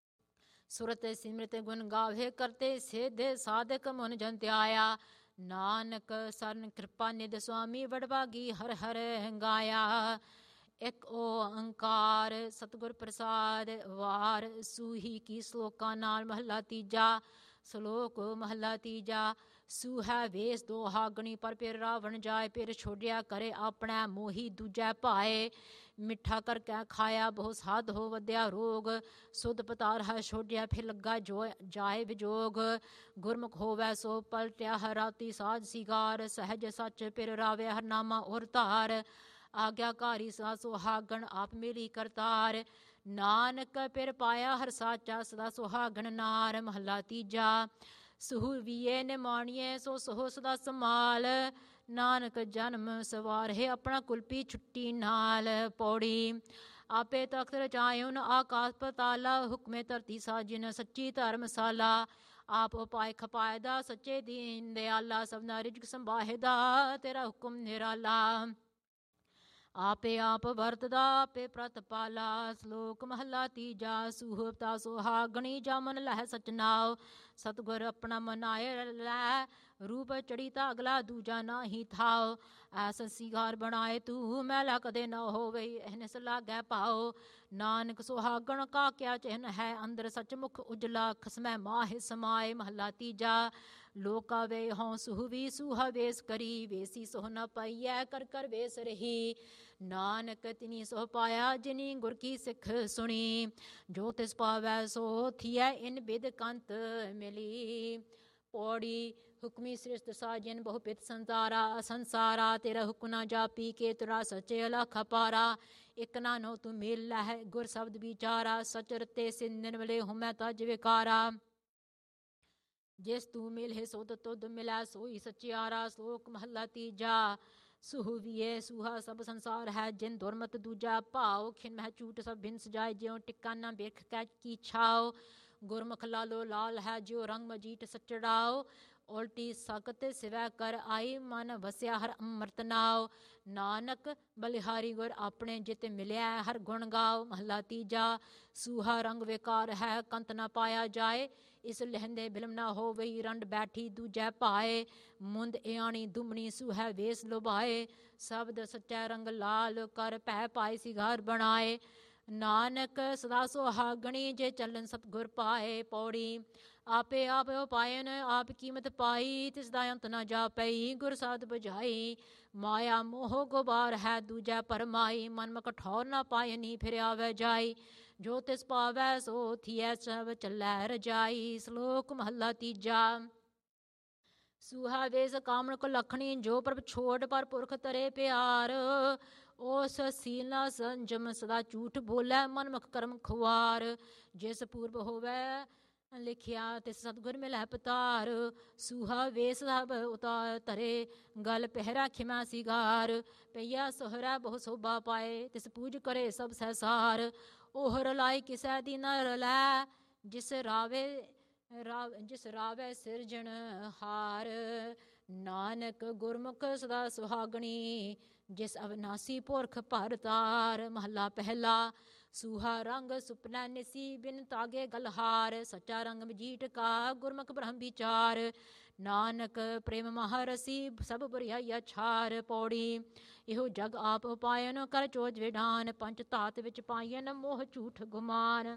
[SPEAKER 1] ਸੁਰਤ ਸਿਮਰਤ ਗੁਣ ਗਾਵੇ ਕਰਤੇ ਸਿਧ ਸਾਧਕ ਮਨ ਜਨ ਧਿਆਇਆ। ਨਾਨਕ ਸਰਨ ਕਿਰਪਾ ਨਿਧ ਸੁਆਮੀ ਵਡਭਾਗੀ ਹਰ ਹਰ ਗਾਇਆ। ਇੱਕ ਓੰਕਾਰ ਸਤਿਗੁਰ ਪ੍ਰਸਾਦ ਵਾਰ ਸੂਹੀ ਕੀ ਸਲੋਕਾਂ ਨਾਲ ਮਹੱਲਾ ਤੀਜਾ। ਸਲੋਕ ਮਹੱਲਾ ਤੀਜਾ। ਸੂਹੈ ਵੇਸ ਦੋਹਾਗਣੀ ਪਰ ਫਿਰ ਰਾਵਣ ਜਾਏ। ਫਿਰ ਛੋਡਿਆ ਕਰੇ ਆਪਣਾ ਮੋਹੀ ਦੂਜੈ ਭਾਏ। ਮਿੱਠਾ ਕਰਕੇ ਖਾਇਆ ਬਹੁ ਸਾਧ ਹੋ ਵਧਿਆ ਰੋਗ। ਸੁਧ ਪਤਾਰ ਹੈ ਛੋਡਿਆ ਫਿਰ ਲੱਗਾ ਜਾਏ ਵਿਜੋਗ। ਗੁਰਮੁਖ ਹੋਵੈ ਸੋ ਪਲਟਿਆ ਹਰ ਰਾਤੀ ਸਾਜ ਸਿਗਾਰ। ਸਹਿਜ ਸੱਚ ਫਿਰ ਰਾਵੇ ਹਰ ਨਾਮਾ ਔਰ ਧਾਰ। ਆਗਿਆਕਾਰੀ ਸਦਾ ਸੁਹਾਗਣ ਆਪ ਮੇਰੀ ਕਰਤਾਰ। ਨਾਨਕ ਫਿਰ ਪਾਇਆ ਹਰ ਸਾਚਾ ਸਦਾ ਸੁਹਾਗਣ ਨਾਰ। ਮਹੱਲਾ ਤੀਜਾ। ਸੁਹੁ ਵੀਏ ਨਿਮਾਣੀਏ ਸੋ ਸੋਹ ਸਦਾ ਸਮਾਲ। ਨਾਨਕ ਜਨਮ ਸਵਾਰਹਿ ਆਪਣਾ ਕੁਲਪੀ ਛੁੱਟੀ ਨਾਲ। ਪੌੜੀ ਆਪੇ ਤਖਤ ਰਚਾਇਉਨ ਆਕਾਸ ਪਤਾਲਾ। ਹੁਕਮੇ ਧਰਤੀ ਸਾਜਿਨ ਸੱਚੀ ਧਰਮਸਾਲਾ। ਆਪ ਉਪਾਇ ਖਪਾਇਦਾ ਸੱਚੇ ਦੀਨ ਦਿਆਲਾ। ਸਭਨਾ ਰਿਜਕ ਸੰਭਾਹਿਦਾ ਤੇਰਾ ਹੁਕਮ ਨਿਰਾਲਾ। ਆਪੇ ਆਪ ਵਰਤਦਾ ਆਪੇ ਪ੍ਰਤਪਾਲਾ। ਸ਼ਲੋਕ ਮਹੱਲਾ ਤੀਜਾ। ਸੂਹਬਤਾ ਸੁਹਾਗਣੀ ਜਾਮਨ ਲਹਿ ਸਚਨਾਉ। ਸਤਿਗੁਰ ਆਪਣਾ ਮਨਾਏ ਲੈ ਰੂਪ ਚੜੀ ਤਾਂ ਅਗਲਾ ਦੂਜਾ ਨਾਹੀ ਥਾਉ। ਐਸ ਸਿਗਾਰ ਬਣਾਏ ਤੂੰ ਮੈਲਾ ਕਦੇ ਨਾ ਹੋਵੇ ਇਹਨਿਸ ਲਾਗੈ ਪਾਓ। ਨਾਨਕ ਸੁਹਾਗਣ ਕਾ ਕਿਆ ਚਿੰਨ ਹੈ ਅੰਦਰ ਸਚਮੁਖ ਉਜਲਾ ਖਸਮੈ ਮਾਹਿ ਸਮਾਏ। ਮਹੱਲਾ ਤੀਜਾ। ਲੋਕਾ ਵੇ ਹੋਂ ਸੁਹਵੀ ਸੂਹਾ ਵੇਸ ਕਰੀ ਵੇਸੀ ਸੋਹ ਨ ਪਾਈਐ ਕਰ ਕਰ ਵੇਸ ਰਹੀ। ਨਾਨਕ ਤਿਨੀ ਸੋ ਪਾਇਆ ਜਿਨੀ ਗੁਰ ਕੀ ਸਿੱਖ ਸੁਣੀ। ਜੋ ਤਿਸ ਪਾਵੈ ਸੋ ਥੀਐ ਇਨ ਬਿਦ ਕੰਤ ਮਿਲੀ। ਪੌੜੀ। ਹੁਕਮੀ ਸ੍ਰਿਸ਼ਟ ਸਾਜਨ ਬਹੁ ਪਿਤ ਸੰਸਾਰਾ ਸੰਸਾਰਾ। ਤੇਰਾ ਹੁਕਮ ਨਾ ਜਾਪੀ ਕੇ ਤੁਰਾ ਸਚੇ ਅਲਖ ਅਪਾਰਾ। ਇਕ ਨਾ ਨੋ ਤੂੰ ਮਿਲ ਲਹਿ ਗੁਰ ਸ਼ਬਦ ਵਿਚਾਰਾ। ਸਚ ਰਤੇ ਸਿਨ ਨਿਰਮਲੇ ਹੁਮੈ ਤਜ ਵਿਕਾਰਾ। ਜਿਸ ਤੂੰ ਮਿਲਹਿ ਸੁਧ ਤੁਧ ਮਿਲੈ ਸੋਈ ਸਚਿਆਰਾ। ਸ਼ਲੋਕ ਮਹੱਲਾ ਤੀਜਾ। ਸੁਹਵੀਏ ਸੂਹਾ ਸਭ ਸੰਸਾਰ ਹੈ ਜਿਨ ਦੁਰਮਤ ਦੂਜਾ ਭਾਉ। ਖਿਨ ਮਹਿ ਝੂਠ ਸਭ ਭਿੰਨ ਸਜਾਏ ਜਿਉ ਟਿੱਕਾ ਨਾ ਬਿਰਖ ਕੈ ਕੀ ਛਾਉ। ਗੁਰਮੁਖ ਲਾਲੋ ਲਾਲ ਹੈ ਜਿਉ ਰੰਗ ਮਜੀਠ ਸਚੜਾਉ। ਉਲਟੀ ਸਕਤ ਸਿਵੈ ਕਰ ਆਈ ਮਨ ਵਸਿਆ ਹਰ ਅੰਮ੍ਰਿਤ ਨਾਉ। ਨਾਨਕ ਬਲਿਹਾਰੀ ਗੁਰ ਆਪਣੇ ਜਿਤ ਮਿਲਿਆ ਹਰ ਗੁਣ ਗਾਓ। ਮਹੱਲਾ ਤੀਜਾ। ਸੂਹਾ ਰੰਗ ਵਿਕਾਰ ਹੈ ਕੰਤ ਨਾ ਪਾਇਆ ਜਾਏ। ਇਸ ਲਹਿੰਦੇ ਬਿਲਮ ਨਾ ਹੋਵਈ ਰੰਡ ਬੈਠੀ ਦੂਜੈ ਭਾਏ। ਮੁੰਦ ਇਆਣੀ ਦੁਮਣੀ ਸੂਹੈ ਵੇਸ ਲੁਭਾਏ। ਸ਼ਬਦ ਸੱਚੈ ਰੰਗ ਲਾਲ ਕਰ ਭੈ ਪਾਏ ਸਿਗਾਰ ਬਣਾਏ। ਨਾਨਕ ਸਦਾ ਸੁਹਾਗਣੀ ਜੇ ਚੱਲਨ ਸਤਿਗੁਰ ਪਾਏ। ਪੌੜੀ। ਆਪੇ ਆਪ ਉਪਾਇਨ ਆਪ ਕੀਮਤ ਪਾਈ ਤਿਸ ਦਾ ਅੰਤ ਨਾ ਜਾਪਈ ਗੁਰ ਸਾਧ ਬੁਝਾਈ। ਮਾਇਆ ਮੋਹ ਗੁਬਾਰ ਹੈ ਦੂਜੈ ਪਰਮਾਈ ਮਨ ਮ ਕਠੌਰ ਨਾ ਪਾਇਨੀ ਫਿਰ ਆਵੈ ਜਾਈ। ਜੋ ਤਿਸ ਪਾਵੈ ਸੋ ਥੀਐ ਸਭ ਚੱਲੈ ਰਜਾਈ। ਸ਼ਲੋਕ ਮਹੱਲਾ ਤੀਜਾ। ਸੂਹਾ ਵੇਸ ਕਾਮਣ ਕੋ ਲਖਣੀ ਜੋ ਪ੍ਰਭ ਛੋੜ ਪਰ ਪੁਰਖ ਤਰੇ ਪਿਆਰ। ਉਸ ਸੀਲ ਨਾ ਸੰਜਮ ਸਦਾ ਝੂਠ ਬੋਲੈ ਮਨ ਮੁਖ ਕਰਮ ਖੁਆਰ। ਜਿਸ ਪੂਰਬ ਹੋਵੈ ਲਿਖਿਆ ਤਿਸ ਸਤਿਗੁਰ ਮਿਲੈ ਪਤਾਰ। ਸੂਹਾ ਵੇਸ ਸਭ ਉਤਾਰ ਧਰੇ ਗਲ ਪਹਿਰਾ ਖਿਮਾ ਸਿਗਾਰ। ਪਈਆ ਸੋਹਰਾ ਬਹੁ ਸੋਭਾ ਪਾਏ ਤਿਸ ਪੂਜ ਕਰੇ ਸਭ ਸਹਿਸਾਰ। ਉਹਰ ਲਾਇ ਕਿਸੈ ਦੀ ਨ ਰਲੈ ਜਿਸ ਰਾਵੈ ਸਿਰਜਣ ਹਾਰ। ਨਾਨਕ ਗੁਰਮੁਖ ਸਦਾ ਸੁਹਾਗਣੀ ਜਿਸ ਅਵਿਨਾਸੀ ਪੁਰਖ ਭਰ ਤਾਰ। ਮਹੱਲਾ ਪਹਿਲਾ। ਸੂਹਾ ਰੰਗ ਸੁਪਨੈ ਨਿਸੀ ਬਿਨ ਤਾਗੇ ਗਲਹਾਰ। ਸੱਚਾ ਰੰਗ ਮਜੀਠ ਕਾ ਗੁਰਮੁਖ ਬ੍ਰਹਮ ਵਿਚਾਰ। ਨਾਨਕ ਪ੍ਰੇਮ ਮਹਾਰਸੀ ਸਭ ਬੁਰਿਆਈਆ ਛਾਰ। ਪੌੜੀ। ਇਹੋ ਜਗ ਆਪ ਉਪਾਇਨ ਕਰ ਚੋਜ ਵਿਡਾਨ। ਪੰਚ ਧਾਤ ਵਿੱਚ ਪਾਇਨ ਮੋਹ ਝੂਠ ਗੁਮਾਨ।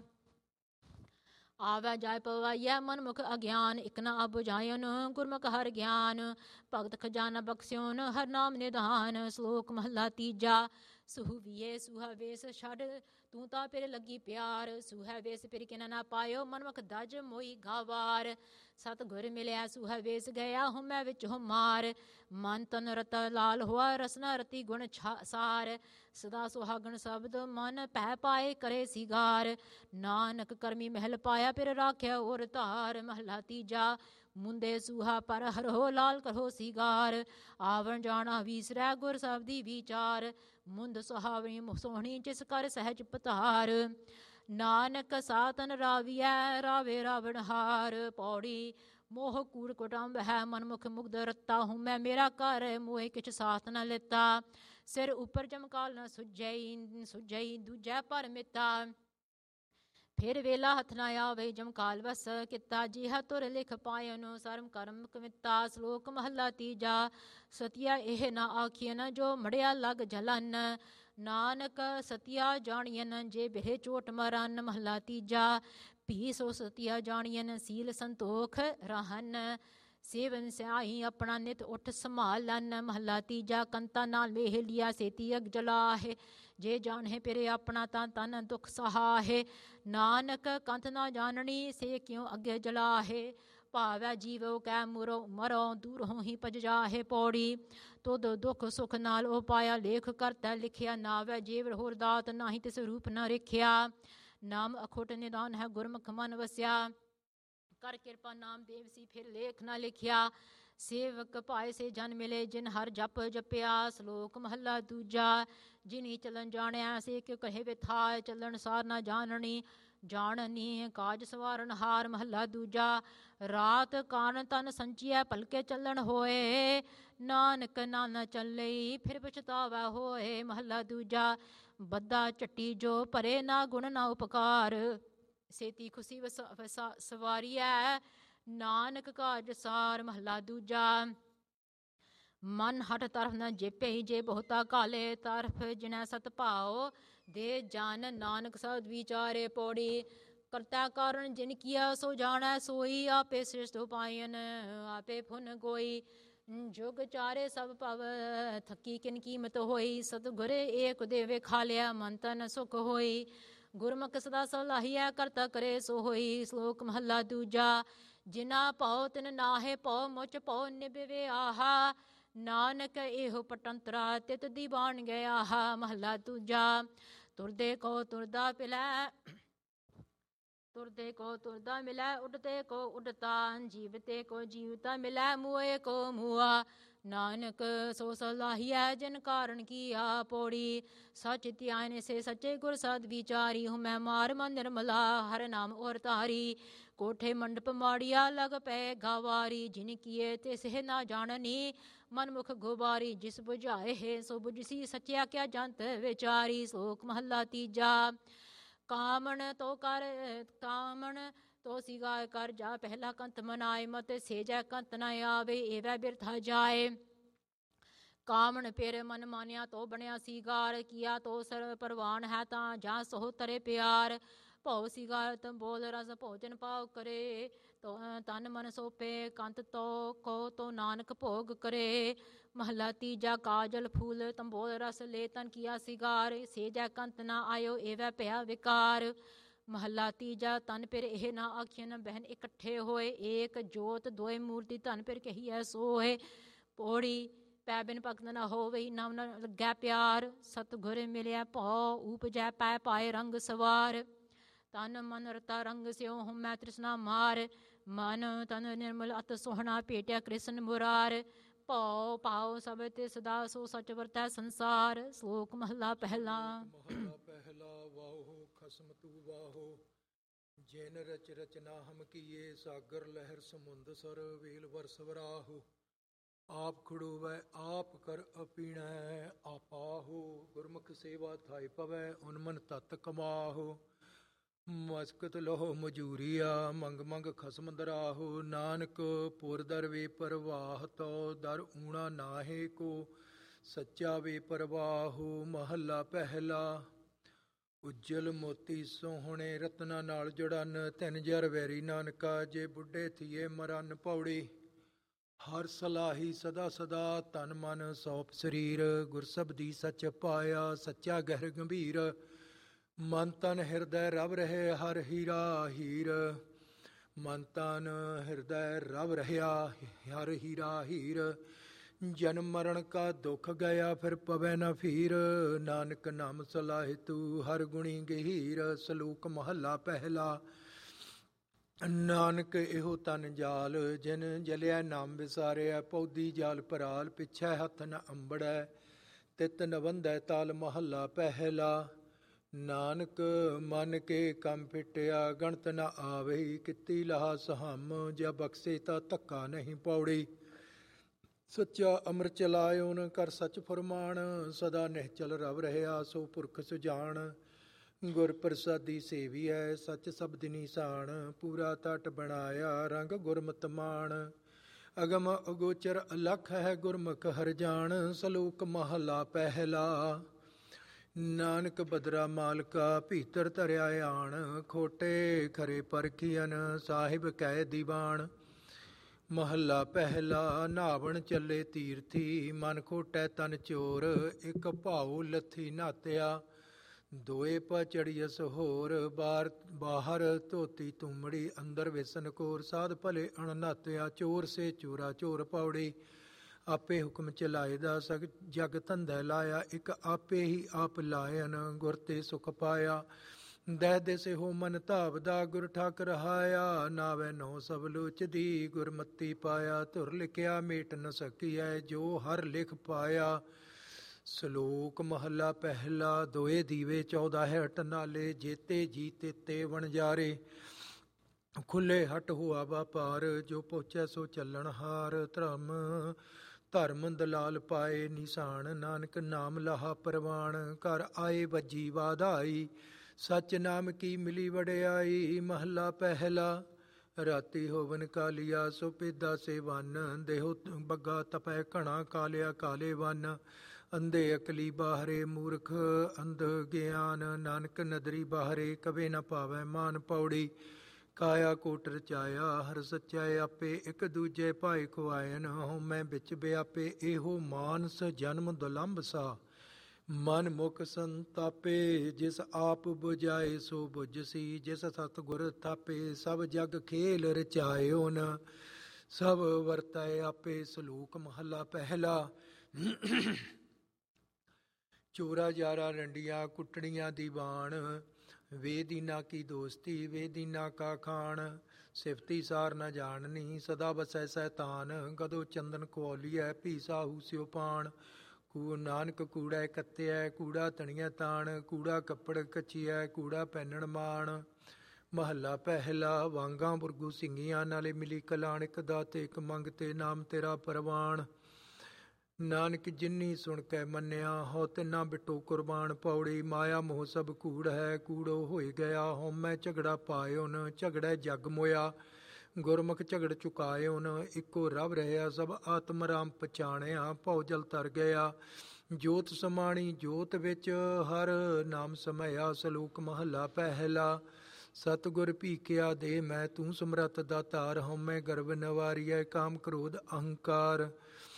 [SPEAKER 1] ਆਵੈ ਜਾਇ ਪਵਾਈਐ ਮਨ ਮੁਖ ਅਗਿਆਨ। ਇਕ ਨਾ ਆਪ ਬੁਝਾਇਨ ਗੁਰਮੁਖ ਹਰ ਗਿਆਨ। ਭਗਤ ਖਜ਼ਾਨਾ ਬਖਸਿਓਨ ਹਰ ਨਾਮ ਨਿਧਾਨ। ਸ਼ਲੋਕ ਮਹੱਲਾ ਤੀਜਾ। ਸੁਹਵੀਏ ਸੂਹਾ ਵੇਸ ਛੱਡ ਤੂੰ ਤਾਂ ਫਿਰ ਲੱਗੀ ਪਿਆਰ। ਸੂਹਾ ਵੇਸ ਫਿਰ ਕਿਨ ਨਾ ਪਾਇਓ ਮਨਮੁਖ ਦਜ ਮੋਈ ਗਾਵਾਰ। ਸਤਿਗੁਰ ਮਿਲਿਆ ਸੂਹਾ ਵੇਸ ਗਿਆ ਹੁਮੈ ਵਿੱਚ ਹੁਮਾਰ। ਮਨ ਤਨ ਰਤ ਲਾਲ ਹੋਆ ਰਸਨਾ ਰਤੀ ਗੁਣ ਸਾਰ। ਸਦਾ ਸੁਹਾਗਣ ਸ਼ਬਦ ਮਨ ਭੈ ਪਾਏ ਕਰੇ ਸਿਗਾਰ। ਨਾਨਕ ਕਰਮੀ ਮਹਿਲ ਪਾਇਆ ਫਿਰ ਰਾਖਿਆ ਔਰ ਧਾਰ। ਮਹੱਲਾ ਤੀਜਾ। ਮੁੰਦੇ ਸੂਹਾ ਪਰ ਹਰੋ ਲਾਲ ਕਰੋ ਸਿਗਾਰ। ਆਵਣ ਜਾਣਾ ਵੀਸਰੈ ਗੁਰ ਸ਼ਬਦੀ ਵਿਚਾਰ। ਮੁੰਦ ਸੁਹਾਵਣੀ ਸੋਹਣੀ ਜਿਸ ਕਰ ਸਹਿਜ ਪਤਾਰ। ਨਾਨਕ ਸਾਤਨ ਰਾਵੀਐ ਰਾਵੇ ਰਾਵਣ ਹਾਰ। ਪੌੜੀ। ਮੋਹ ਕੂੜ ਕੁਟੰਬ ਹੈ ਮਨਮੁਖ ਮੁਗਧ ਰੱਤਾ ਹੂੰ ਮੈਂ ਮੇਰਾ ਘਰ ਮੋਹਿ ਕਿਛ ਸਾਥ ਨ ਲਿੱਤਾ। ਸਿਰ ਉਪਰ ਜਮਕਾਲ ਨ ਸੁਝਈ ਦੂਜੈ ਪਰ ਮਿੱਤਾ। ਫਿਰ ਵੇਲਾ ਹੱਥ ਨਾ ਆਵੇ ਜਮਕਾਲ ਵਸ ਕੀਤਾ। ਜਿਹਾ ਤੁਰ ਲਿਖ ਪਾਇਨ ਸਰਮ ਕਰਮ ਕਮਿਤਾ। ਸ਼ਲੋਕ ਮਹੱਲਾ ਤੀਜਾ। ਸਤੀਆ ਇਹ ਨਾ ਆਖੀਨ ਜੋ ਮੜਿਆ ਲਗ ਜਲਨ। ਨਾਨਕ ਸਤੀਆ ਜਾਣੀਨ ਜੇ ਬਿਰਹਿ ਚੋਟ ਮਰਨ। ਮਹੱਲਾ ਤੀਜਾ। ਭੀ ਸੋ ਸਤੀਆ ਜਾਣੀਨ ਸੀਲ ਸੰਤੋਖ ਰਹਨ। ਸੇਵਨ ਸਿਆਹੀ ਆਪਣਾ ਨਿਤ ਉੱਠ ਸੰਭਾਲਨ। ਮਹੱਲਾ ਤੀਜਾ। ਕੰਤਾ ਨਾਲ ਮੇਹ ਲਿਆ ਸੇਤੀ ਅਗ ਜਲਾਹੇ। ਜੇ ਜਾਣੇ ਪਿਰੇ ਆਪਣਾ ਤਾਂ ਤਨ ਦੁਖ ਸਹਾਹੇ। ਨਾਨਕ ਕੰਤ ਨਾ ਜਾਣਨੀ ਸੇ ਕਿਉ ਅੱਗੇ ਜਲਾਹੇ। ਭਾਵੈ ਜੀਵੋ ਕੈ ਮਰੋ ਦੂਰੋਂ ਹੀ ਭਜ ਜਾਹੇ। ਪੌੜੀ। ਤੁਧ ਦੁਖ ਸੁਖ ਨਾਲ ਉਪਾਇਆ ਲੇਖ ਕਰਤੈ ਲਿਖਿਆ। ਨਾਵੈ ਜੇਵਰ ਹੋਰ ਦਾਤ ਨਾਹੀ ਤਿਸ ਰੂਪ ਨ ਰਿਖਿਆ। ਨਾਮ ਅਖੁੱਟ ਨਿਦਾਨ ਹੈ ਗੁਰਮੁਖ ਮਨ ਵਸਿਆ। ਕਰ ਕਿਰਪਾ ਨਾਮ ਦੇਵ ਸੀ ਫਿਰ ਲੇਖ ਨਾ ਲਿਖਿਆ। ਸੇਵਕ ਭਾਏ ਸੇ ਜਨ ਮਿਲੇ ਜਿਨ ਹਰ ਜਪ ਜਪਿਆ। ਸ਼ਲੋਕ ਮਹੱਲਾ ਦੂਜਾ। ਜਿਨੀ ਚਲਨ ਜਾਣਿਆ ਸੇ ਕਿਉ ਕਹੇ ਵਿਥਾਇ। ਚੱਲਣ ਸਾਰ ਨਾ ਜਾਣਨੀ ਜਾਣਨੀ ਕਾਜ ਸਵਾਰਨ ਹਾਰ। ਮਹੱਲਾ ਦੂਜਾ। ਰਾਤ ਕਾਰਨ ਤਨ ਸੰਚੀਐ ਭਲਕੇ ਚੱਲਣ ਹੋਏ। ਨਾਨਕ ਨਾ ਚੱਲੇ ਫਿਰ ਪਛਤਾਵਾ ਹੋਏ। ਮਹੱਲਾ ਦੂਜਾ। ਬੱਦਾ ਚੱਟੀ ਜੋ ਭਰੇ ਨਾ ਗੁਣ ਨਾ ਉਪਕਾਰ, ਸੇਤੀ ਖੁਸ਼ੀ ਸਵਾਰੀਐ ਨਾਨਕ ਕਾਜ ਸਾਰ। ਮਹੱਲਾ ਦੂਜਾ। ਮਨ ਹਠ ਤਰਫ ਨ ਜੇਪੇ ਜੇ ਬਹੁਤਾ ਕਾਲੇ, ਤਰਫ ਜਿਨੈ ਸਤ ਭਾਉ ਦੇ ਜਨ ਨਾਨਕ ਸਬਦ ਵਿਚਾਰੇ। ਪੌੜੀ। ਕਰਤਾ ਕਾਰਨ ਜਿਨ ਕੀਆ ਸੋ ਜਾਣੈ ਸੋਈ, ਆਪੇ ਸ੍ਰਿਸ਼ਟ ਉਪਾਇਨ ਆਪੇ ਫੁਨ ਗੋਈ। ਜੁਗ ਚਾਰੇ ਸਭ ਭਵ ਥਕੀ ਕਿਨ ਕੀਮਤ ਹੋਈ, ਸਤਿਗੁਰ ਏਕ ਦੇਵੇ ਖਾਲਿਆ ਮਨ ਤਨ ਸੁਖ ਹੋਈ। ਗੁਰਮੁਖ ਸਦਾ ਸਲਾਹੀਐ ਕਰਤਾ ਕਰੇ ਸੋ ਹੋਈ। ਸ਼ਲੋਕ ਮਹੱਲਾ ਦੂਜਾ। ਜਿਨਾ ਭਉ ਤਿਨ ਨਾਹਿ ਭਉ ਮੁਚ ਭਉ ਨਿਭਵੇ ਆਹਾ, ਨਾਨਕ ਇਹੋ ਪਟੰਤਰਾ ਤਿਤ ਦੀ ਬਾਣ ਗਿਆ। ਮਹੱਲਾ ਦੂਜਾ। ਤੁਰਦੇ ਕੋ ਤੁਰਦਾ ਪਿਲੈ, ਤੁਰਦੇ ਕੋ ਤੁਰਦਾ ਮਿਲੈ, ਉੱਡਤੇ ਕੋ ਉੱਡਤਾ, ਜੀਵਤੇ ਕੋ ਜੀਵਤਾ ਮਿਲੈ, ਮੂਏ ਕੋ ਮੂਆ, ਨਾਨਕ ਸੋ ਸਲਾਹੀਐ ਜਿਨ ਕਾਰਨ ਕੀਆ। ਪੌੜੀ। ਸਚ ਧਿਆਨ ਸੇ ਸੱਚੇ ਗੁਰ ਸਦ ਵਿਚਾਰੀ, ਹੁਮੈ ਮਾਰ ਮਨ ਨਿਰਮਲਾ ਹਰ ਨਾਮ ਔਰ ਤਾਰੀ। ਕੋਠੇ ਮੰਡਪ ਮਾੜੀਆ ਲਗ ਪੈ ਗਾਵਾਰੀ, ਜਿਨ ਕੀਏ ਤਿਸ ਨਾ ਜਾਣਨੀ ਮਨ ਮੁਖ ਗੁਬਾਰੀ। ਜਿਸ ਬੁਝਾਏ ਸੋ ਬੁਝਸੀ ਸੱਚਿਆ ਕਿਆ ਜੰਤ ਵਿਚਾਰੀ। ਸ਼ਲੋਕ ਮਹੱਲਾ ਤੀਜਾ। ਕਾਮਣ ਤੋ ਕਰ ਕਾਮਣ ਤੋ ਸਿਗਾਇ ਕਰ ਜਾ, ਪਹਿਲਾ ਕੰਤ ਮਨਾਏ ਮਤ ਸੇਜੈ ਕੰਤ ਨ ਆਵੇ, ਏਵੈ ਬਿਰਥਾ ਜਾਏ। ਕਾਮਣ ਫਿਰ ਮਨ ਮਾਨਿਆ ਤੋ ਬਣਿਆ ਸੀਗਾਰ, ਕੀਆ ਤੋ ਸਰ ਪ੍ਰਵਾਨ ਹੈ ਤਾਂ ਜਾਂ ਸੋ ਤਰੇ ਪਿਆਰ। ਭਉ ਸਿਗਾਰ ਤੰਬੋਲ ਰਸ ਭੋਜਨ ਪਾਉ ਕਰੇ, ਤਨ ਮਨ ਸੋਪੇ ਕੰਤ ਤੋ ਕੋ ਤੋ ਨਾਨਕ ਭੋਗ ਕਰੇ। ਮਹੱਲਾ ਤੀਜਾ। ਕਾਜਲ ਫੂਲ ਤੰਬੋਲ ਰਸ ਲੈ ਤਨ ਕੀਆ ਸਿਗਾਰ, ਸੇਜੈ ਕੰਤ ਨਾ ਆਇਓ ਏਵੈ ਭਇਆ ਵਿਕਾਰ। ਮਹੱਲਾ ਤੀਜਾ। ਤਨ ਫਿਰ ਇਹ ਨਾ ਆਖੀਨ ਬਹਿਨ ਇਕੱਠੇ ਹੋਏ, ਏਕ ਜੋਤ ਦੋਇ ਮੂਰਤੀ ਧਨ ਫਿਰ ਕਹੀਐ ਸੋਏ। ਪੌੜੀ। ਪੈ ਬਿਨ ਭਗਤ ਨ ਹੋਵੇ ਨਵ ਨ ਲੱਗੈ ਪਿਆਰ, ਸਤਿਗੁਰ ਮਿਲਿਆ ਭਉ ਊਪਜੈ ਪੈ ਪਾਏ ਰੰਗ ਸਵਾਰ। ਤਨ ਮਨ ਰਤਾ ਰੰਗ ਸਿਉ ਹੁਮੈ ਤ੍ਰਿਸ਼ਨਾ ਮਾਰ, ਮਨ ਤਨ ਨਿਰਮਲ ਅਤ ਸੋਹਣਾ ਭੇਟਿਆ ਕ੍ਰਿਸ਼ਨ ਮੁਰਾਰ। ਭਉ ਭਾਉ ਸਭ ਤੇ ਸਦਾ ਸੋ ਸਚ ਵਰਤੈ ਸੰਸਾਰ। ਸ਼ਲੋਕ ਮਹੱਲਾ ਪਹਿਲਾ।
[SPEAKER 2] ਮਹੱਲਾ ਪਹਿਲਾ। ਵਾਹੋ ਖਸਮ ਤੂ ਵਾਹੋ, ਜਿਨ ਰਚ ਰਚਨਾ ਹਮ ਕੀਏ, ਸਾਗਰ ਲਹਿਰ ਸਮੁੰਦ ਸਰ ਵੇਲ ਵਰਸ ਵਰਾਹੋ। ਆਪ ਖੜੋਵੈ ਆਪ ਕਰ ਅਪੀਣੈ ਆਪਾਹੋ, ਗੁਰਮੁਖ ਸੇਵਾ ਥਾਇ ਪਵੈ ਉਨਮਨ ਤਤ ਕਮਾਹੋ। ਮਸਕਤ ਲਹੋ ਮਜੂਰੀਆ ਮੰਗ ਮੰਗ ਖਸਮ ਦਰਾਹੋ, ਨਾਨਕ ਪੁਰ ਦਰ ਵੇ ਪਰਵਾਹ ਤੋ ਦਰ ਊਣਾ ਨਾਹੇ ਕੋ, ਸੱਚਾ ਵੇ ਪਰਵਾਹੋ। ਮਹੱਲਾ ਪਹਿਲਾ। ਉਜਲ ਮੋਤੀ ਸੋਹਣੇ ਰਤਨਾਂ ਨਾਲ ਜੜਨ, ਤਿੰਨ ਜਰ ਵੈਰੀ ਨਾਨਕਾ ਜੇ ਬੁੱਢੇ ਥੀਏ ਮਰਨ। ਪੌੜੀ। ਹਰ ਸਲਾਹੀ ਸਦਾ ਸਦਾ ਤਨ ਮਨ ਸੌਪ ਸਰੀਰ, ਗੁਰਸਬਦੀ ਸੱਚ ਪਾਇਆ ਸੱਚਾ ਗਹਿਰ ਗੰਭੀਰ। ਮਨ ਤਨ ਹਿਰਦੈ ਰਵ ਰਹੇ ਹਰ ਹੀਰਾ ਹੀਰ, ਮਨ ਤਨ ਹਿਰਦੈ ਰਵ ਰਹਿਆ ਹਰ ਹੀਰਾ ਹੀਰ। ਜਨਮ ਮਰਨ ਕਾ ਦੁੱਖ ਗਿਆ ਫਿਰ ਪਵੈ ਨ ਫੀਰ, ਨਾਨਕ ਨਾਮ ਸਲਾਹਿ ਤੂ ਹਰ ਗੁਣੀ ਗਹੀਰ। ਸਲੋਕ ਮਹੱਲਾ ਪਹਿਲਾ। ਨਾਨਕ ਇਹੋ ਤਨ ਜਾਲ ਜਿਨ ਜਲਿਆ ਨਾਮ ਵਿਸਾਰਿਆ, ਪੌਦੀ ਜਾਲ ਪਰਾਲ ਪਿਛੈ ਹੱਥ ਨ ਅੰਬੜੈ, ਤਿਤ ਨ ਵੰਧੈ ਤਾਲ। ਮਹੱਲਾ ਪਹਿਲਾ। ਨਾਨਕ ਮਨ ਕੇ ਕੰਮ ਫਿਟਿਆ ਗਣਤ ਨ ਆਵਈ, ਕੀਤੀ ਲਹਾ ਸਹਮ ਜਾਂ ਬਖਸ਼ੇ ਤਾਂ ਧੱਕਾ ਨਹੀਂ। ਪੌੜੀ। ਸੱਚਾ ਅੰਮ੍ਰਿਤ ਚਲਾਇਓ ਨ ਕਰ ਸੱਚ ਫਰਮਾਨ, ਸਦਾ ਨਿਹਚਲ ਰਵ ਰਹਿਆ ਸੋ ਪੁਰਖ ਸੁਜਾਨ। ਗੁਰ ਪ੍ਰਸਾਦੀ ਸੇਵੀਐ ਸੱਚ ਸਬਦ ਨਿਸ਼ਾਨ, ਪੂਰਾ ਤਟ ਬਣਾਇਆ ਰੰਗ ਗੁਰਮਤਿ ਮਾਣ। ਅਗਮ ਅਗੋਚਰ ਅਲਖ ਹੈ ਗੁਰਮੁਖ ਹਰਿ ਜਾਣ। ਸਲੋਕ ਮਹੱਲਾ ਪਹਿਲਾ। ਨਾਨਕ ਬਦਰਾ ਮਾਲਕਾ ਭੀਤਰ ਧਰਿਆ ਆਣ, ਖੋਟੇ ਖਰੇ ਪਰਖੀਅਨ ਸਾਹਿਬ ਕੈ ਦੀਵਾਨ। ਮਹੱਲਾ ਪਹਿਲਾ। ਨਾਵਣ ਚੱਲੇ ਤੀਰਥੀ ਮਨ ਖੋਟੈ ਤਨ ਚੋਰ, ਇੱਕ ਭਾਉ ਲੱਥੀ ਨਾਤਿਆ ਦੋਏ ਪਾ ਚੜੀਅਸ ਹੋਰ। ਬਾਹਰ ਧੋਤੀ ਤੁਮੜੀ ਅੰਦਰ ਵਿਸਨ ਕੋਰ, ਸਾਧ ਭਲੇ ਅਣ ਨਾਤਿਆ ਚੋਰ ਸੇ ਚੋਰਾ ਚੋਰ। ਪੌੜੀ। ਆਪੇ ਹੁਕਮ ਚਲਾਏ ਦਾ ਸਗ ਜਗ ਧੰਦਾ ਲਾਇਆ, ਇੱਕ ਆਪੇ ਹੀ ਆਪ ਲਾਇਨ ਗੁਰ ਤੇ ਸੁਖ ਪਾਇਆ। ਦਹਿ ਦਿਸੇ ਹੋ ਮਨ ਧਾਵਦਾ ਗੁਰ ਠਾਕ ਰਹਾਇਆ, ਨਾਵੇ ਨੋ ਸਭ ਲੋਚਦੀ ਗੁਰਮਤੀ ਪਾਇਆ। ਧੁਰ ਲਿਖਿਆ ਮੇਟ ਨ ਸਕੀਐ ਜੋ ਹਰ ਲਿਖ ਪਾਇਆ। ਸਲੋਕ ਮਹੱਲਾ ਪਹਿਲਾ। ਦੋਏ ਦੀਵੇ 14 ਹਟ ਨਾਲੇ, ਜੇਤੇ ਜੀ ਤੇਤੇ ਵਣਜਾਰੇ। ਖੁੱਲੇ ਹਟ ਹੁਆ ਵਾਪਾਰ ਜੋ ਪਹੁੰਚੈ ਸੋ ਚੱਲਣ ਹਾਰ। ਧਰਮ ਧਰਮ ਦਲਾਲ ਪਾਏ ਨਿਸ਼ਾਨ, ਨਾਨਕ ਨਾਮ ਲਾਹਾ ਪ੍ਰਵਾਨ। ਘਰ ਆਏ ਵੱਜੀ ਵਾਧਾਈ, ਸੱਚ ਨਾਮ ਕੀ ਮਿਲੀ ਵਡਿਆਈ। ਮਹੱਲਾ ਪਹਿਲਾ। ਰਾਤੀ ਹੋਵਨ ਕਾਲੀਆ, ਸੋ ਪੇਦਾ ਸੇ ਵਨ। ਦੇਹੋ ਬੱਗਾ ਤਪੈ ਘਣਾ, ਕਾਲਿਆ ਕਾਲੇ ਵਨ। ਅੰਧੇ ਅਕਲੀ ਬਾਹਰੇ, ਮੂਰਖ ਅੰਧ ਗਿਆਨ। ਨਾਨਕ ਨਦਰੀ ਬਾਹਰੇ, ਕਵੇ ਨ ਪਾਵੈ ਮਾਨ। ਪੌੜੀ। ਕਾਇਆ ਕੋਟ ਰਚਾਇਆ, ਹਰ ਸੱਚਾਏ ਆਪੇ। ਇੱਕ ਦੂਜੇ ਭਾਈ ਖੁਆਇਨ, ਹਉਮੈ ਵਿੱਚ ਵਿਆਪੇ। ਇਹੋ ਮਾਨਸ ਜਨਮ ਦੁਲੰਭ ਸਾ, ਮਨ ਮੁਖ ਸੰਤਾਪੇ। ਜਿਸ ਆਪ ਬੁਝਾਏ ਸੋ ਬੁਝਸੀ, ਜਿਸ ਸਤਿਗੁਰ ਥਾਪੇ। ਸਭ ਜਗ ਖੇਲ ਰਚਾਇਓ ਨ, ਸਭ ਵਰਤੈ ਆਪੇ। ਸਲੋਕ ਮਹੱਲਾ ਪਹਿਲਾ। ਚੋਰਾ ਜਾਰਾ ਰੰਡੀਆਂ, ਕੁੱਟਣੀਆਂ ਦੀਵਾਨ। ਵੇ ਦੀਨਾ ਕੀ ਦੋਸਤੀ, ਵੇ ਦੀਨਾ ਕਾ ਖਾਣ। ਸਿਫਤੀ ਸਾਰ ਨ ਜਾਣਨੀ, ਸਦਾ ਬਸੈ ਸੈਤਾਨ। ਗਦੋ ਚੰਦਨ ਕੁਆਲੀਐ, ਭੀ ਸਾਹੂ ਸਿਓ ਪਾਣ। ਨਾਨਕ ਕੂੜੈ ਕੱਤਿਐ, ਕੂੜਾ ਤਣੀਐ ਤਾਣ। ਕੂੜਾ ਕੱਪੜ ਕੱਚੀਐ, ਕੂੜਾ ਪਹਿਨਣ ਮਾਣ। ਮਹੱਲਾ ਪਹਿਲਾ। ਵਾਂਗਾਂ ਬੁਰਗੂ ਸਿੰਘੀਆਂ, ਨਾਲੇ ਮਿਲੀ ਕਲਾਣ। ਇੱਕ ਦਾਤੇ ਇੱਕ ਮੰਗ ਤੇ, ਨਾਮ ਤੇਰਾ ਪਰਵਾਣ। ਨਾਨਕ ਜਿਨੀ ਸੁਣ ਕੇ ਮੰਨਿਆ, ਹੋ ਤਿੰਨਾ ਬਿਟੋ ਕੁਰਬਾਨ। ਪੌੜੀ। ਮਾਇਆ ਮੋਹ ਸਭ ਕੂੜ ਹੈ, ਕੂੜੋ ਹੋਈ ਗਿਆ। ਹਉਮੈ ਝਗੜਾ ਪਾਇਓ ਨ, ਝਗੜੈ ਜਗ ਮੋਇਆ। ਗੁਰਮੁਖ ਝਗੜ ਚੁਕਾਇਓ ਨ, ਇੱਕੋ ਰਵ ਰਹਿਆ। ਸਭ ਆਤਮ ਰਾਮ ਪਛਾਣਿਆ, ਭਉ ਜਲ ਤਰ ਗਿਆ। ਜੋਤ ਸਮਾਣੀ ਜੋਤ ਵਿੱਚ, ਹਰ ਨਾਮ ਸਮਇਆ। ਸਲੋਕ ਮਹੱਲਾ ਪਹਿਲਾ। ਸਤਿਗੁਰ ਭੀਖਿਆ ਦੇ ਮੈਂ, ਤੂੰ ਸਮਰੱਥ ਦਾਤਾਰ। ਹਉਮੈ ਗਰਵ ਨਿਵਾਰੀਐ, ਕਾਮ ਕ੍ਰੋਧ ਅਹੰਕਾਰ।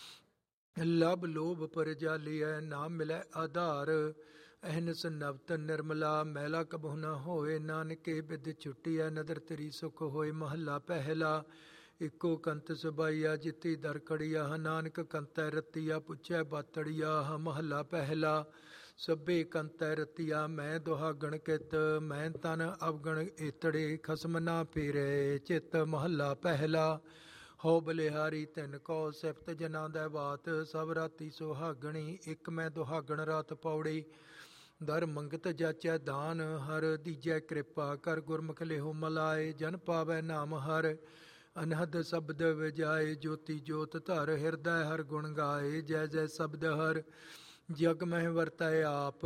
[SPEAKER 2] ਲਭ ਲੋਭ ਪਰਜਾਲੀਐ, ਨਾ ਮਿਲੈ ਆਧਾਰ। ਅਹਨਸ ਨਵਤ ਨਿਰਮਲਾ, ਮੈਲਾ ਕਬਹੁ ਨ ਹੋਏ। ਨਾਨਕੇ ਬਿਦ ਛੁੱਟੀਐ, ਨਦਰ ਤੇਰੀ ਸੁਖ ਹੋਏ। ਮਹੱਲਾ ਪਹਿਲਾ। ਇੱਕੋ ਕੰਤ ਸਬਾਈਆ, ਜਿਤੀ ਦਰ ਕੜੀਆ। ਨਾਨਕ ਕੰਤੈ ਰਤੀਆ, ਪੁੱਛੈ ਬਾਤੜੀਆ। ਮਹੱਲਾ ਪਹਿਲਾ। ਸਭੇ ਕੰਤੈ ਰਤੀਆ, ਮੈਂ ਦੁਹਾਗਣ ਕਿਤ। ਮੈਂ ਤਨ ਅਵਗਣ ਏਤੜੇ, ਖਸਮ ਨਾ ਫੇਰੈ ਚਿਤ। ਮਹੱਲਾ ਪਹਿਲਾ। ਹੋ ਬਲਿਹਾਰੀ ਤਿਨ ਕੋ, ਸਿਫਤ ਜਨਾਂ ਦੈ ਬਾਤ। ਸਭ ਰਾਤੀ ਸੁਹਾਗਣੀ, ਇੱਕ ਮੈਂ ਦੁਹਾਗਣ ਰਾਤ। ਪੌੜੀ। ਦਰ ਮੰਗਤ ਜਾਚੈ ਦਾਨ, ਹਰ ਦੀਜੈ ਕਿਰਪਾ ਕਰ। ਗੁਰਮੁਖ ਲਿਹੋ ਮਲਾਏ, ਜਨ ਪਾਵੈ ਨਾਮ ਹਰ। ਅਨਹਦ ਸ਼ਬਦ ਵਜਾਏ, ਜੋਤੀ ਜੋਤ ਧਰ। ਹਿਰਦੈ ਹਰ ਗੁਣ ਗਾਏ, ਜੈ ਜੈ ਸ਼ਬਦ ਹਰ। ਜਗ ਮਹਿ ਵਰਤੈ ਆਪ,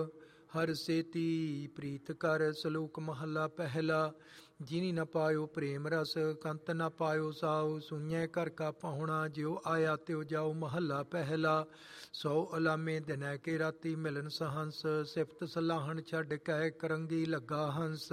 [SPEAKER 2] ਹਰ ਸੇਤੀ ਪ੍ਰੀਤ ਕਰ। ਸਲੋਕ ਮਹੱਲਾ ਪਹਿਲਾ। ਜਿਨੀ ਨ ਪਾਇਓ ਪ੍ਰੇਮ ਰਸ, ਕੰਤ ਨ ਪਾਇਓ ਸਾਉ। ਸੁਣਿਐ ਘਰ ਕਾ ਪਾਹੁਣਾ, ਜਿਉ ਆਇਆ ਤਿਉ ਜਾਉ। ਮਹੱਲਾ ਪਹਿਲਾ। ਸੌ ਅਲਾਮੇ ਦਿਨੈ ਕੇ ਰਾਤੀ, ਮਿਲਨ ਸਹੰਸ। ਸਿਫਤ ਸਲਾਹਣ ਛੱਡ ਕੈ, ਕਰੰਗੀ ਲੱਗਾ ਹੰਸ।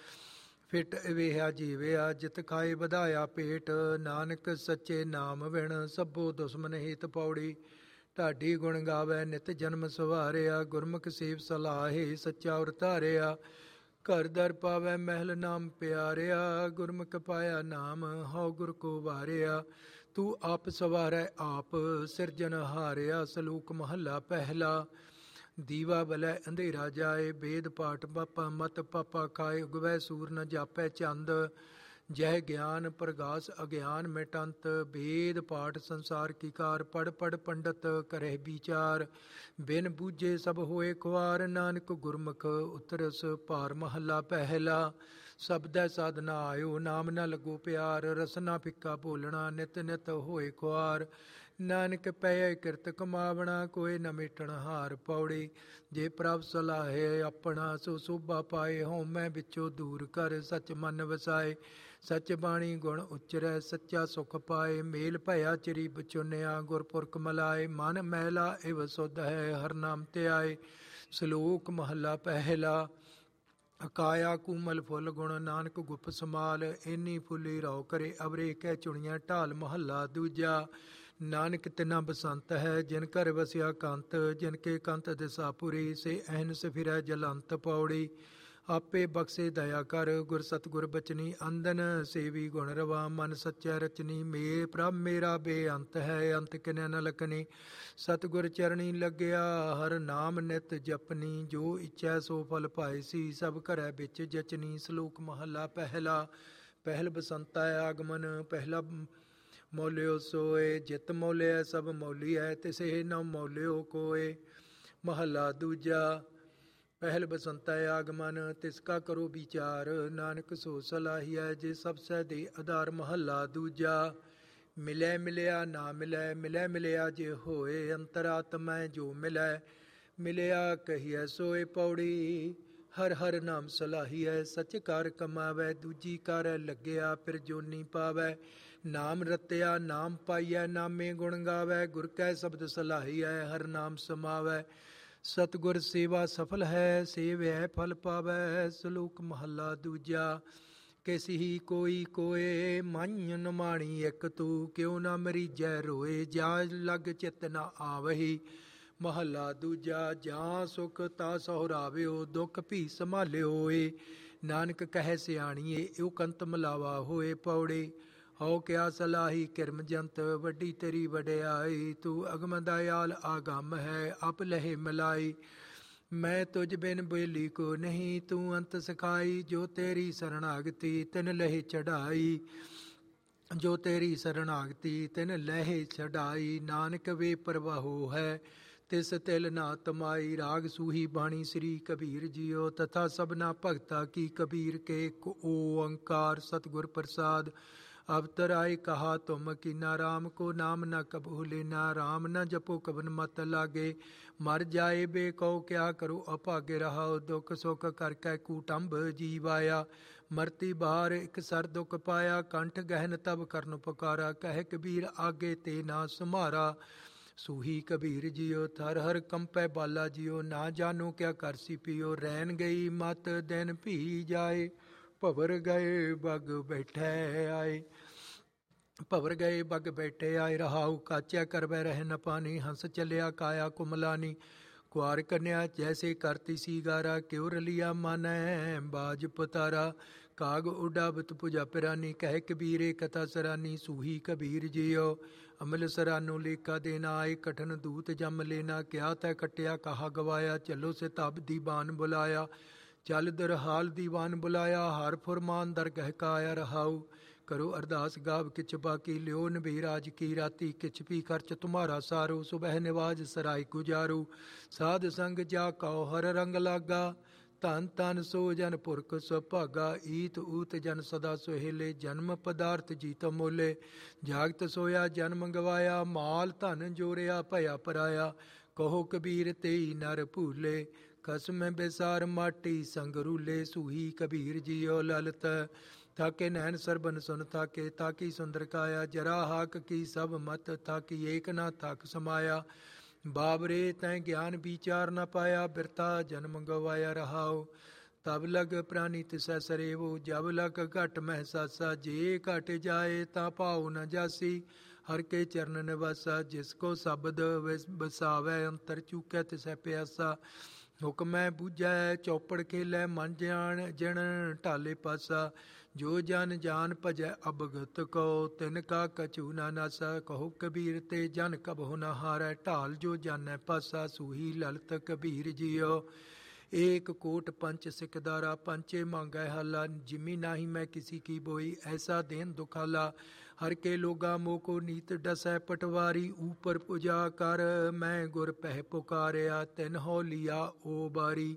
[SPEAKER 2] ਫਿਟ ਵੇਹਾ ਜੀਵਿਆ, ਜਿਤ ਖਾਏ ਵਧਾਇਆ ਪੇਟ। ਨਾਨਕ ਸੱਚੇ ਨਾਮ ਵਿਣ, ਸਭੋ ਦੁਸ਼ਮਨ ਹਿਤ। ਪੌੜੀ। ਢਾਡੀ ਗੁਣ ਗਾਵੈ, ਨਿਤ ਜਨਮ ਸਵਾਰਿਆ। ਗੁਰਮੁਖ ਸੇਵ ਸਲਾਹੇ, ਸੱਚਾ ਉਰ ਧਾਰਿਆ। ਘਰ ਦਰ ਪਾਵੈ, ਮਹਿਲ ਨਾਮ ਪਿਆਰਿਆ। ਗੁਰਮੁਖ ਪਾਇਆ ਨਾਮ, ਹਉ ਗੁਰ ਕੋ ਵਾਰਿਆ। ਤੂੰ ਆਪ ਸਵਾਰੈ ਆਪ, ਸਿਰਜਨ ਹਾਰਿਆ। ਸਲੋਕ ਮਹੱਲਾ ਪਹਿਲਾ। ਦੀਵਾ ਬਲੈ ਅੰਧੇਰਾ ਜਾਏ, ਬੇਦ ਪਾਠ ਪਾਪਾ ਮਤ। ਪਾਪਾ ਖਾਏ, ਉਗਵੈ ਸੂਰ ਨ ਜਾਪੈ ਚੰਦ। ਜਹ ਗਿਆਨ ਪ੍ਰਗਾਸ ਅਗਿਆਨ ਮਿਟੰਤ। ਬੇਦ ਪਾਠ ਸੰਸਾਰ ਕੀ ਕਾਰ, ਪੜ ਪੜ ਪੰਡਤ ਕਰਹਿ ਵਿਚਾਰ। ਬਿਨ ਬੂਝੇ ਸਭ ਹੋਏ ਖੁਆਰ, ਨਾਨਕ ਗੁਰਮੁਖ ਉਤਰਸ ਪਾਰ। ਮਹੱਲਾ ਪਹਿਲਾ। ਸਬਦੈ ਸਾਧਨਾ ਆਇਓ, ਨਾਮ ਨ ਲੱਗੋ ਪਿਆਰ। ਰਸਨਾ ਫਿੱਕਾ ਬੋਲਣਾ, ਨਿਤ ਨਿਤ ਹੋਏ ਖੁਆਰ। ਨਾਨਕ ਪਏ ਕਿਰਤ ਕਮਾਵਣਾ, ਕੋਏ ਨ ਮੇਟਣ ਹਾਰ। ਪੌੜੀ। ਜੇ ਪ੍ਰਭ ਸਲਾਹੇ ਆਪਣਾ, ਸੋ ਸੋਭਾ ਪਾਏ। ਹਉਮੈ ਵਿੱਚੋਂ ਦੂਰ ਕਰ, ਸਚ ਮਨ ਵਸਾਏ। ਸਚ ਬਾਣੀ ਗੁਣ ਉਚਰੈ, ਸੱਚਾ ਸੁਖ ਪਾਏ। ਮੇਲ ਭਇਆ ਚਿਰੀ ਬਚੁਨਿਆ, ਗੁਰਪੁਰਖ ਮਲਾਏ। ਮਨ ਮੈਲਾ ਇਵ ਸੁਧ ਹੈ, ਹਰ ਨਾਮ ਧਿਆਏ। ਸਲੋਕ ਮਹੱਲਾ ਪਹਿਲਾ। ਕਾਇਆ ਕੂਮਲ ਫੁੱਲ ਗੁਣ, ਨਾਨਕ ਗੁਪ ਸਮਾਲ। ਏਨੀ ਫੁੱਲੀ ਰਉ ਕਰੇ, ਅਵਰੇ ਕਹਿ ਚੁਣੀਆਂ ਢਾਲ। ਮਹੱਲਾ ਦੂਜਾ। ਨਾਨਕ ਤਿਨਾ ਬਸੰਤ ਹੈ, ਜਿਨ ਘਰ ਵਸਿਆ ਕੰਤ। ਜਿਨ ਕੇ ਕੰਤ ਦਿਸਾਪੁਰੀ, ਸੇ ਅਹਨਸ ਫਿਰੈ ਜਲੰਤ। ਪੌੜੀ। ਆਪੇ ਬਖਸ਼ੇ ਦਇਆ ਕਰ, ਗੁਰ ਸਤਿਗੁਰ ਬਚਨੀ। ਅੰਦਨ ਸੇਵੀ ਗੁਣ ਰਵਾ, ਮਨ ਸੱਚੈ ਰਚਨੀ। ਮੇ ਪ੍ਰਭ ਮੇਰਾ ਬੇਅੰਤ ਹੈ, ਅੰਤ ਕਿਨੈ ਨ ਲਖਨੀ। ਸਤਿਗੁਰ ਚਰਣੀ ਲੱਗਿਆ, ਹਰ ਨਾਮ ਨਿਤ ਜਪਨੀ। ਜੋ ਇੱਛੈ ਸੋ ਫਲ ਪਾਇਸੀ, ਸਭ ਘਰੈ ਵਿੱਚ ਜਚਨੀ। ਸਲੋਕ ਮਹੱਲਾ ਪਹਿਲਾ। ਪਹਿਲ ਬਸੰਤਾ ਆਗਮਨ, ਪਹਿਲਾ ਮੌਲਿਓ ਸੋਏ। ਜਿਤ ਮੌਲਿਐ ਸਭ ਮੌਲੀਐ, ਤਿਸੇ ਨ ਮੌਲਿਓ ਕੋਏ। ਮਹੱਲਾ ਦੂਜਾ। ਪਹਿਲ ਬਸੰਤਾ ਆਗਮਨ, ਤਿਸ ਕਾ ਕਰੋ ਵਿਚਾਰ। ਨਾਨਕ ਸੋ ਸਲਾਹੀਐ, ਜੇ ਸਭ ਸਹਿ ਦੇ ਆਧਾਰ। ਮਹੱਲਾ ਦੂਜਾ। ਮਿਲੈ ਮਿਲਿਆ ਨਾ ਮਿਲੈ, ਮਿਲੈ ਮਿਲਿਆ ਜੇ ਹੋਏ, ਅੰਤਰਾਤਮੈ ਜੋ ਮਿਲੈ, ਮਿਲਿਆ ਕਹੀਐ ਸੋਏ ਪੌੜੀ। ਹਰ ਹਰ ਨਾਮ ਸਲਾਹੀਐ, ਸੱਚ ਕਾਰ ਕਮਾਵੈ, ਦੂਜੀ ਕਰ ਲੱਗਿਆ ਫਿਰ ਜੋਨੀ ਪਾਵੈ। ਨਾਮ ਰਤਿਆ ਨਾਮ ਪਾਈਐ, ਨਾਮੇ ਗੁਣ ਗਾਵੈ, ਗੁਰ ਕੈ ਸ਼ਬਦ ਸਲਾਹੀਐ, ਹਰ ਨਾਮ ਸਮਾਵੈ। ਸਤਿਗੁਰ ਸੇਵਾ ਸਫਲ ਹੈ, ਸੇਵਿਐ ਫਲ ਪਾਵੈ। ਸ਼ਲੋਕ ਮਹੱਲਾ ਦੂਜਾ। ਕਿਸੀ ਕੋਈ ਕੋਏ, ਮਾਈਂ ਨਮਾਣੀ ਇੱਕ ਤੂੰ, ਕਿਉ ਨਾ ਮਰੀਜੈ ਰੋਏ, ਜਾ ਲਗ ਚਿਤ ਨਾ ਆਵਹੀ। ਮਹੱਲਾ ਦੂਜਾ। ਜਾਂ ਸੁਖ ਤਾ ਸਹੁਰਾਵਿਓ, ਦੁੱਖ ਭੀ ਸੰਭਾਲਿਓ ਏ, ਨਾਨਕ ਕਹਿ ਸਿਆਣੀਏ, ਇਉ ਕੰਤ ਮਿਲਾਵਾ ਹੋਏ ਪੌੜੇ। ਹਉ ਕਿਆ ਸਲਾਹੀ ਕਿਰਮ ਜੰਤ, ਵੱਡੀ ਤੇਰੀ ਵਡਿਆਈ, ਤੂੰ ਅਗਮ ਦਇਆਲ ਆਗੰਮ ਹੈ, ਅਪ ਲਹੇ ਮਿਲਾਈ। ਮੈਂ ਤੁਝ ਬਿਨ ਬੇਲੀ ਕੋ ਨਹੀਂ, ਤੂੰ ਅੰਤ ਸਿਖਾਈ, ਜੋ ਤੇਰੀ ਸਰਣਾਗਤੀ ਤਿਨ ਲਹੇ ਚੜਾਈ। ਜੋ ਤੇਰੀ ਸਰਣਾਗਤੀ ਤਿਨ ਲਹੇ ਛਡਾਈ, ਨਾਨਕ ਵੇ ਪ੍ਰਵਾਹੋ ਹੈ, ਤਿਸ ਤਿਲ ਨਾ ਤਮਾਈ। ਰਾਗ ਸੂਹੀ ਬਾਣੀ ਸ੍ਰੀ ਕਬੀਰ ਜੀਓ, ਤਥਾ ਸਭਨਾ ਭਗਤਾ ਕੀ ਕਬੀਰ ਕੇ, ਇੱਕ ਓੰਕਾਰ ਸਤਿਗੁਰ ਪ੍ਰਸਾਦ। ਅਵਤਰ ਆਏ ਕਹਾ ਤੁਮ ਕੀਨਾ, ਰਾਮ ਕੋ ਨਾਮ ਨ ਕਬਹੂ ਲੈਨਾ, ਰਾਮ ਨ ਜਪੋ ਕਬਨ ਮਤ ਲਾਗੇ। ਮਰ ਜਾਏ ਬੇ ਕਉ ਕਿਆ ਕਰੋ ਅਭਾਗੇ, ਰਹਾਉ ਦੁਖ ਸੁਖ ਕਰ ਕੈ ਕੂਟੰਬ ਜੀਵ ਆਇਆ। ਮਰਤੀ ਬਾਰ ਇਕ ਸਰ ਦੁਖ ਪਾਇਆ, ਕੰਠ ਗਹਿਨ ਤਬ ਕਰਨ ਪੁਕਾਰਾ, ਕਹਿ ਕਬੀਰ ਆਗੇ ਤੇ ਨਾ ਸੁਮਾਰਾ। ਸੂਹੀ ਕਬੀਰ ਜੀਓ, ਥਰ ਹਰ ਕੰਪੈ ਬਾਲਾ ਜੀਓ, ਨਾ ਜਾਨੋ ਕਿਆ ਕਰਸੀ ਪੀਓ। ਰੈਨ ਗਈ ਮਤ ਦਿਨ ਭੀ ਜਾਏ, ਭਵਰ ਗਏ ਬਗ ਬੈਠੇ ਆਏ। ਭਵਰ ਗਏ ਬਗ ਬੈਠੇ ਆਏ, ਰਹਾਉ ਕਾਚਿਆ ਕਰਵੈ ਰਹਿ ਨ ਪਾਨੀ। ਹੰਸ ਚੱਲਿਆ ਕਾਇਆ ਕੁਮਲਾਨੀ, ਕੁਆਰ ਕੰਨਿਆ ਜੈਸੇ ਕਰਤੀ ਸੀ ਗਾਰਾ। ਕਿਉ ਰਲਿਆ ਮਾਨੈ ਬਾਜ ਪਤਾਰਾ, ਕਾਗ ਉਡਾਵਤ ਭੁਜਾ ਪਿਰਾਨੀ। ਕਹਿ ਕਬੀਰੇ ਕਥਾ ਸਰਾਨੀ, ਸੂਹੀ ਕਬੀਰ ਜੀਓ, ਅਮਲ ਸਰਾਨੋ ਲੇਖਾ ਦੇਨਾ ਆਏ। ਕਠਨ ਦੂਤ ਜਮ ਲੈਨਾ, ਕਿਆ ਤੈ ਕਟਿਆ ਕਹਾ ਗਵਾਇਆ। ਚਲੋ ਸਿਤਾਬ ਦੀਵਾਨ ਬੁਲਾਇਆ, ਚੱਲ ਦਰਹਾਲ ਦੀਵਾਨ ਬੁਲਾਇਆ। ਹਰ ਫੁਰਮਾਨ ਦਰਗਹਿ ਕਾਇਆ, ਰਹਾਉ ਕਰੋ ਅਰਦਾਸ ਗਾਵ ਕਿਛ ਬਾਕੀ। ਲਿਓ ਨਬੀ ਰਾਜ ਕੀ ਰਾਤੀ, ਕਿਛ ਵੀ ਖਰਚ ਤੁਮਾਰਾ ਸਾਰੋ। ਸੁਬਹ ਨਿਵਾਜ ਸਰਾਇ ਗੁਜਾਰੂ, ਸਾਧ ਸੰਗ ਜਾ ਕਉ ਹਰ ਰੰਗ ਲਾਗਾ। ਧਨ ਧਨ ਸੋ ਜਨ ਪੁਰਖ ਸੁਭਾਗਾ, ਈਤ ਊਤ ਜਨ ਸਦਾ ਸੁਹੇਲੇ। ਜਨਮ ਪਦਾਰਥ ਜੀਤ ਮੋਲੇ, ਜਾਗਤ ਸੋਇਆ ਜਨਮ ਗਵਾਇਆ। ਮਾਲ ਧਨ ਜੋਰਿਆ ਭਇਆ ਪਰਾਇਆ, ਕਹੋ ਕਬੀਰ ਤੇਈ ਨਰ ਭੂਲੇ। ਖਸਮ ਬੇਸਾਰ ਮਾਟੀ ਸੰਗ ਰੂਲੇ, ਸੂਹੀ ਕਬੀਰ ਜੀਓ ਲਲਤ। ਥਾਕੇ ਨੈਣ ਸਰਬਨ ਸੁਨ ਥਾਕੇ, ਤਾਕੀ ਸੁੰਦਰ ਕਾਇਆ। ਜਰਾ ਹਾਕ ਕੀ ਸਭ ਮਤ, ਥਾਕੀ ਏਕ ਨਾ ਥਾਕ ਸਮਾਇਆ। ਬਾਬਰੇ ਤੈਂ ਗਿਆਨ ਵਿਚਾਰ ਨ ਪਾਇਆ, ਬਿਰਤਾ ਜਨਮ ਗਵਾਇਆ। ਰਹਾਉ ਤਬ ਲਗ ਪ੍ਰਾਨੀ ਤਿਸੈ ਸਰੇਵੋ, ਜਬ ਲਗ ਘਟ ਮਹਿਸਾਸਾ। ਜੇ ਘਟ ਜਾਏ ਤਾਂ ਭਾਉ ਨ ਜਾਸੀ, ਹਰ ਕੇ ਚਰਨ ਨਿਵਾਸਾ। ਜਿਸ ਕੋ ਸ਼ਬਦ ਵਸਾਵੈ, ਅੰਤਰ ਚੂਕੈ ਤਿਸੈ ਪਿਆਸਾ। ਹੁਕਮੈ ਬੂਝੈ ਚੌਪੜ ਖੇਲੈ, ਮਨ ਜਾਣ ਜਿਣ ਢਾਲੇ ਪਾਸਾ। ਜੋ ਜਨ ਜਾਨ ਭਜੈ ਅਬਗਤ ਕੋ, ਤਿਨ ਕਾ ਕਛੂ ਨਾ ਨਾਸਾ। ਕਹੋ ਕਬੀਰ ਤੇ ਜਨ ਕਬਹੁ ਨ ਹਾਰੈ, ਢਾਲ ਜੋ ਜਾਨੈ ਪਾਸਾ। ਸੂਹੀ ਲਲਤ ਕਬੀਰ ਜੀਓ, ਏਕ ਕੋਟ ਪੰਚ ਸਿਕਦਾਰਾ। ਪੰਚੇ ਮੰਗੈ ਹਾਲਾ, ਜਿਮੀ ਨਾਹੀ ਮੈਂ ਕਿਸੀ ਕੀ ਬੋਈ। ਐਸਾ ਦੇਨ ਦੁਖਾਲਾ, ਹਰ ਕੇ ਲੋਗਾ ਮੋਕੋ ਨੀਤ ਡਸੈ ਪਟਵਾਰੀ। ਊਪਰ ਪੁਜਾ ਕਰ ਮੈਂ ਗੁਰ ਪਹਿ ਪੁਕਾਰਿਆ, ਤਿਨ ਹੋ ਲਿਆ ਓ ਬਾਰੀ।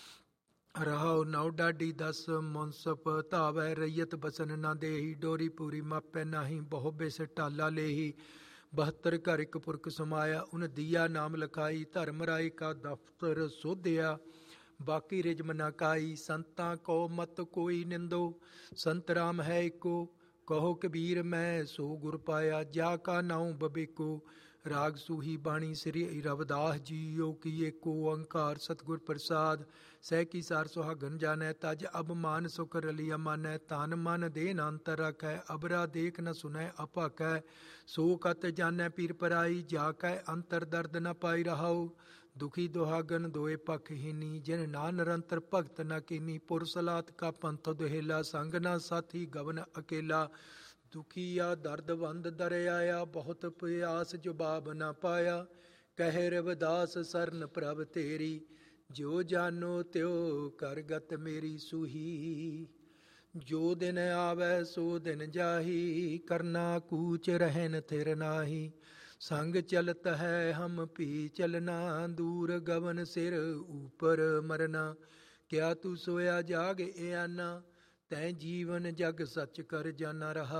[SPEAKER 2] ਰਹਾਉ ਨੌ ਡਾਢੀ 10 ਮੁਨਸਫ ਧਾਵੈ, ਰਈਅਤ ਬਸਨ ਨਾ ਦੇਹੀ। ਡੋਰੀ ਪੂਰੀ ਮਾਪੈ ਨਾਹੀ, ਬਹੁ ਬਿਸ ਢਾਲਾ ਲੇਹੀ। 72 ਘਰ ਇੱਕ ਪੁਰਖ ਸਮਾਇਆ, ਉਨ ਦੀਆ ਨਾਮ ਲਖਾਈ। ਧਰਮ ਰਾਏ ਕਾ ਦਫਤਰ ਸੋਧਿਆ, ਬਾਕੀ ਰਿਜਮ ਨਾ ਕਾਈ। ਸੰਤਾਂ ਕੋ ਮਤ ਕੋਈ ਨਿੰਦੋ, ਸੰਤ ਰਾਮ ਹੈ ਇੱਕੋ। ਕਹੋ ਕਬੀਰ ਮੈਂ ਸੋ ਗੁਰ ਪਾਇਆ, ਜਾ ਕਾ ਨਾਉ ਬਬੇਕੋ। ਰਾਗ ਸੂਹੀ ਬਾਣੀ ਸ੍ਰੀ ਰਵਿਦਾਸ ਜੀਓ ਕੀ, ਏਕ ਓੰਕਾਰ ਸਤਿਗੁਰ ਪ੍ਰਸਾਦ। ਸਹਿ ਕੀ ਸਾਰ ਸੁਹਾਗਨ ਜਾਣੈ, ਤਜ ਅਬਮਾਨ ਸੁਖ ਰਲਿਆ ਮਾਨੈ। ਤਨ ਮਨ ਦੇਨ ਅੰਤਰ ਰਖੈ, ਅਬਰਾ ਦੇਖ ਨ ਸੁਨੈ ਅਭਾਕੈ। ਸੋ ਕਤ ਜਾਣੈ ਪੀਰ ਪਰਾਈ, ਜਾ ਕੈ ਅੰਤਰ ਦਰਦ ਨ ਪਾਈ। ਰਹਾਉ ਦੁਖੀ ਦੁਹਾਗਨ ਦੋਏ ਪਖ ਹੀਨੀ, ਜਿਨ ਨਾ ਨਿਰੰਤਰ ਭਗਤ ਨ ਕੀਨੀ। ਪੁਰਸਲਾਤ ਕਾ ਪੰਥ ਦੁਹੇਲਾ, ਸੰਗ ਨਾ ਸਾਥੀ ਗਵਨ ਅਕੇਲਾ। ਦੁਖੀਆ ਦਰਦ ਵੰਦ ਦਰ ਆਇਆ, ਬਹੁਤ ਪਿਆਸ ਜਵਾਬ ਨਾ ਪਾਇਆ। ਕਹਿ ਰਵਿਦਾਸ ਸਰਨ ਪ੍ਰਭ ਤੇਰੀ, ਜੋ ਜਾਨੋ ਤਿਉ ਕਰਗਤ ਮੇਰੀ। ਸੂਹੀ ਜੋ ਦਿਨ ਆਵੈ ਸੋ ਦਿਨ ਜਾਹੀ, ਕਰਨਾ ਕੂਚ ਰਹਿਨ ਥਿਰ ਨਾਹੀ। ਸੰਗ ਚਲਤ ਹੈ ਹਮ ਭੀ ਚਲਨਾ, ਦੂਰ ਗਵਨ ਸਿਰ ਊਪਰ ਮਰਨਾ। ਕਿਆ ਤੂੰ ਸੋਇਆ ਜਾਗ ਏਆਨਾ, ਤੈਂ ਜੀਵਨ ਜਗ ਸੱਚ ਕਰ ਜਾਨਾ। ਰਹਾਉ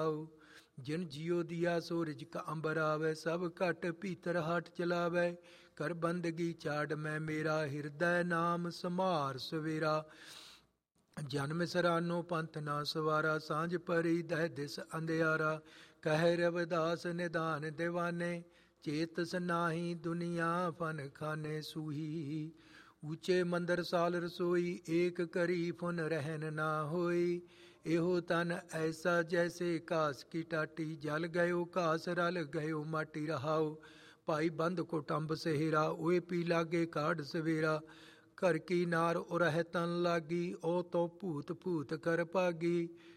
[SPEAKER 2] ਜਿਨ ਜਿਉ ਦੀਆ ਸੋ ਰਿਜਕ ਅੰਬਰ ਆਵੈ। ਸਭ ਘਟ ਭੀਤਰ ਹਟ ਚਲਾਵੈ। ਕਰ ਬੰਦਗੀ ਚਾੜ ਮੈਂ ਮੇਰਾ। ਹਿਰਦੈ ਨਾਮ ਸਮਾਰ ਸਵੇਰਾ। ਜਨਮ ਸਰਾਨੋ ਪੰਥ ਨਾ ਸਵਾਰਾ। ਸਾਂਝ ਪਰੀ ਦਹਿ ਦਿਸ ਅੰਧਿਆਰਾ। ਕਹਿ ਰਵਿਦਾਸ ਨਿਧਾਨ ਦਿਵਾਨੇ। ਚੇਤਸ ਨਾਹੀ ਦੁਨੀਆ ਫਨ ਖਾਨੇ। ਸੂਹੀ ਉੱਚੇ ਮੰਦਰ ਸਾਲ ਰਸੋਈ। ਏਕ ਕਰੀ ਫੁਨ ਰਹਿਨ ਨਾ ਹੋਈ। ਇਹੋ ਤਨ ਐਸਾ ਜੈਸੇ ਘਾਸ ਕੀ ਟਾਟੀ। ਜਲ ਗਇਓ ਘਾਸ ਰਲ ਗਇਓ ਮਾਟੀ। ਰਹਾਓ ਭਾਈ ਬੰਦ ਕੁਟੰਬ ਸਹੇਰਾ। ਓਏ ਪੀ ਲਾਗੇ ਕਾਢ ਸਵੇਰਾ। ਘਰ ਕੀ ਨਾਰ ਉਰਹਿ ਤਨ ਲਾਗੀ। ਉਹ ਤੋ ਭੂਤ ਭੂਤ ਕਰ ਭਾਗੀ।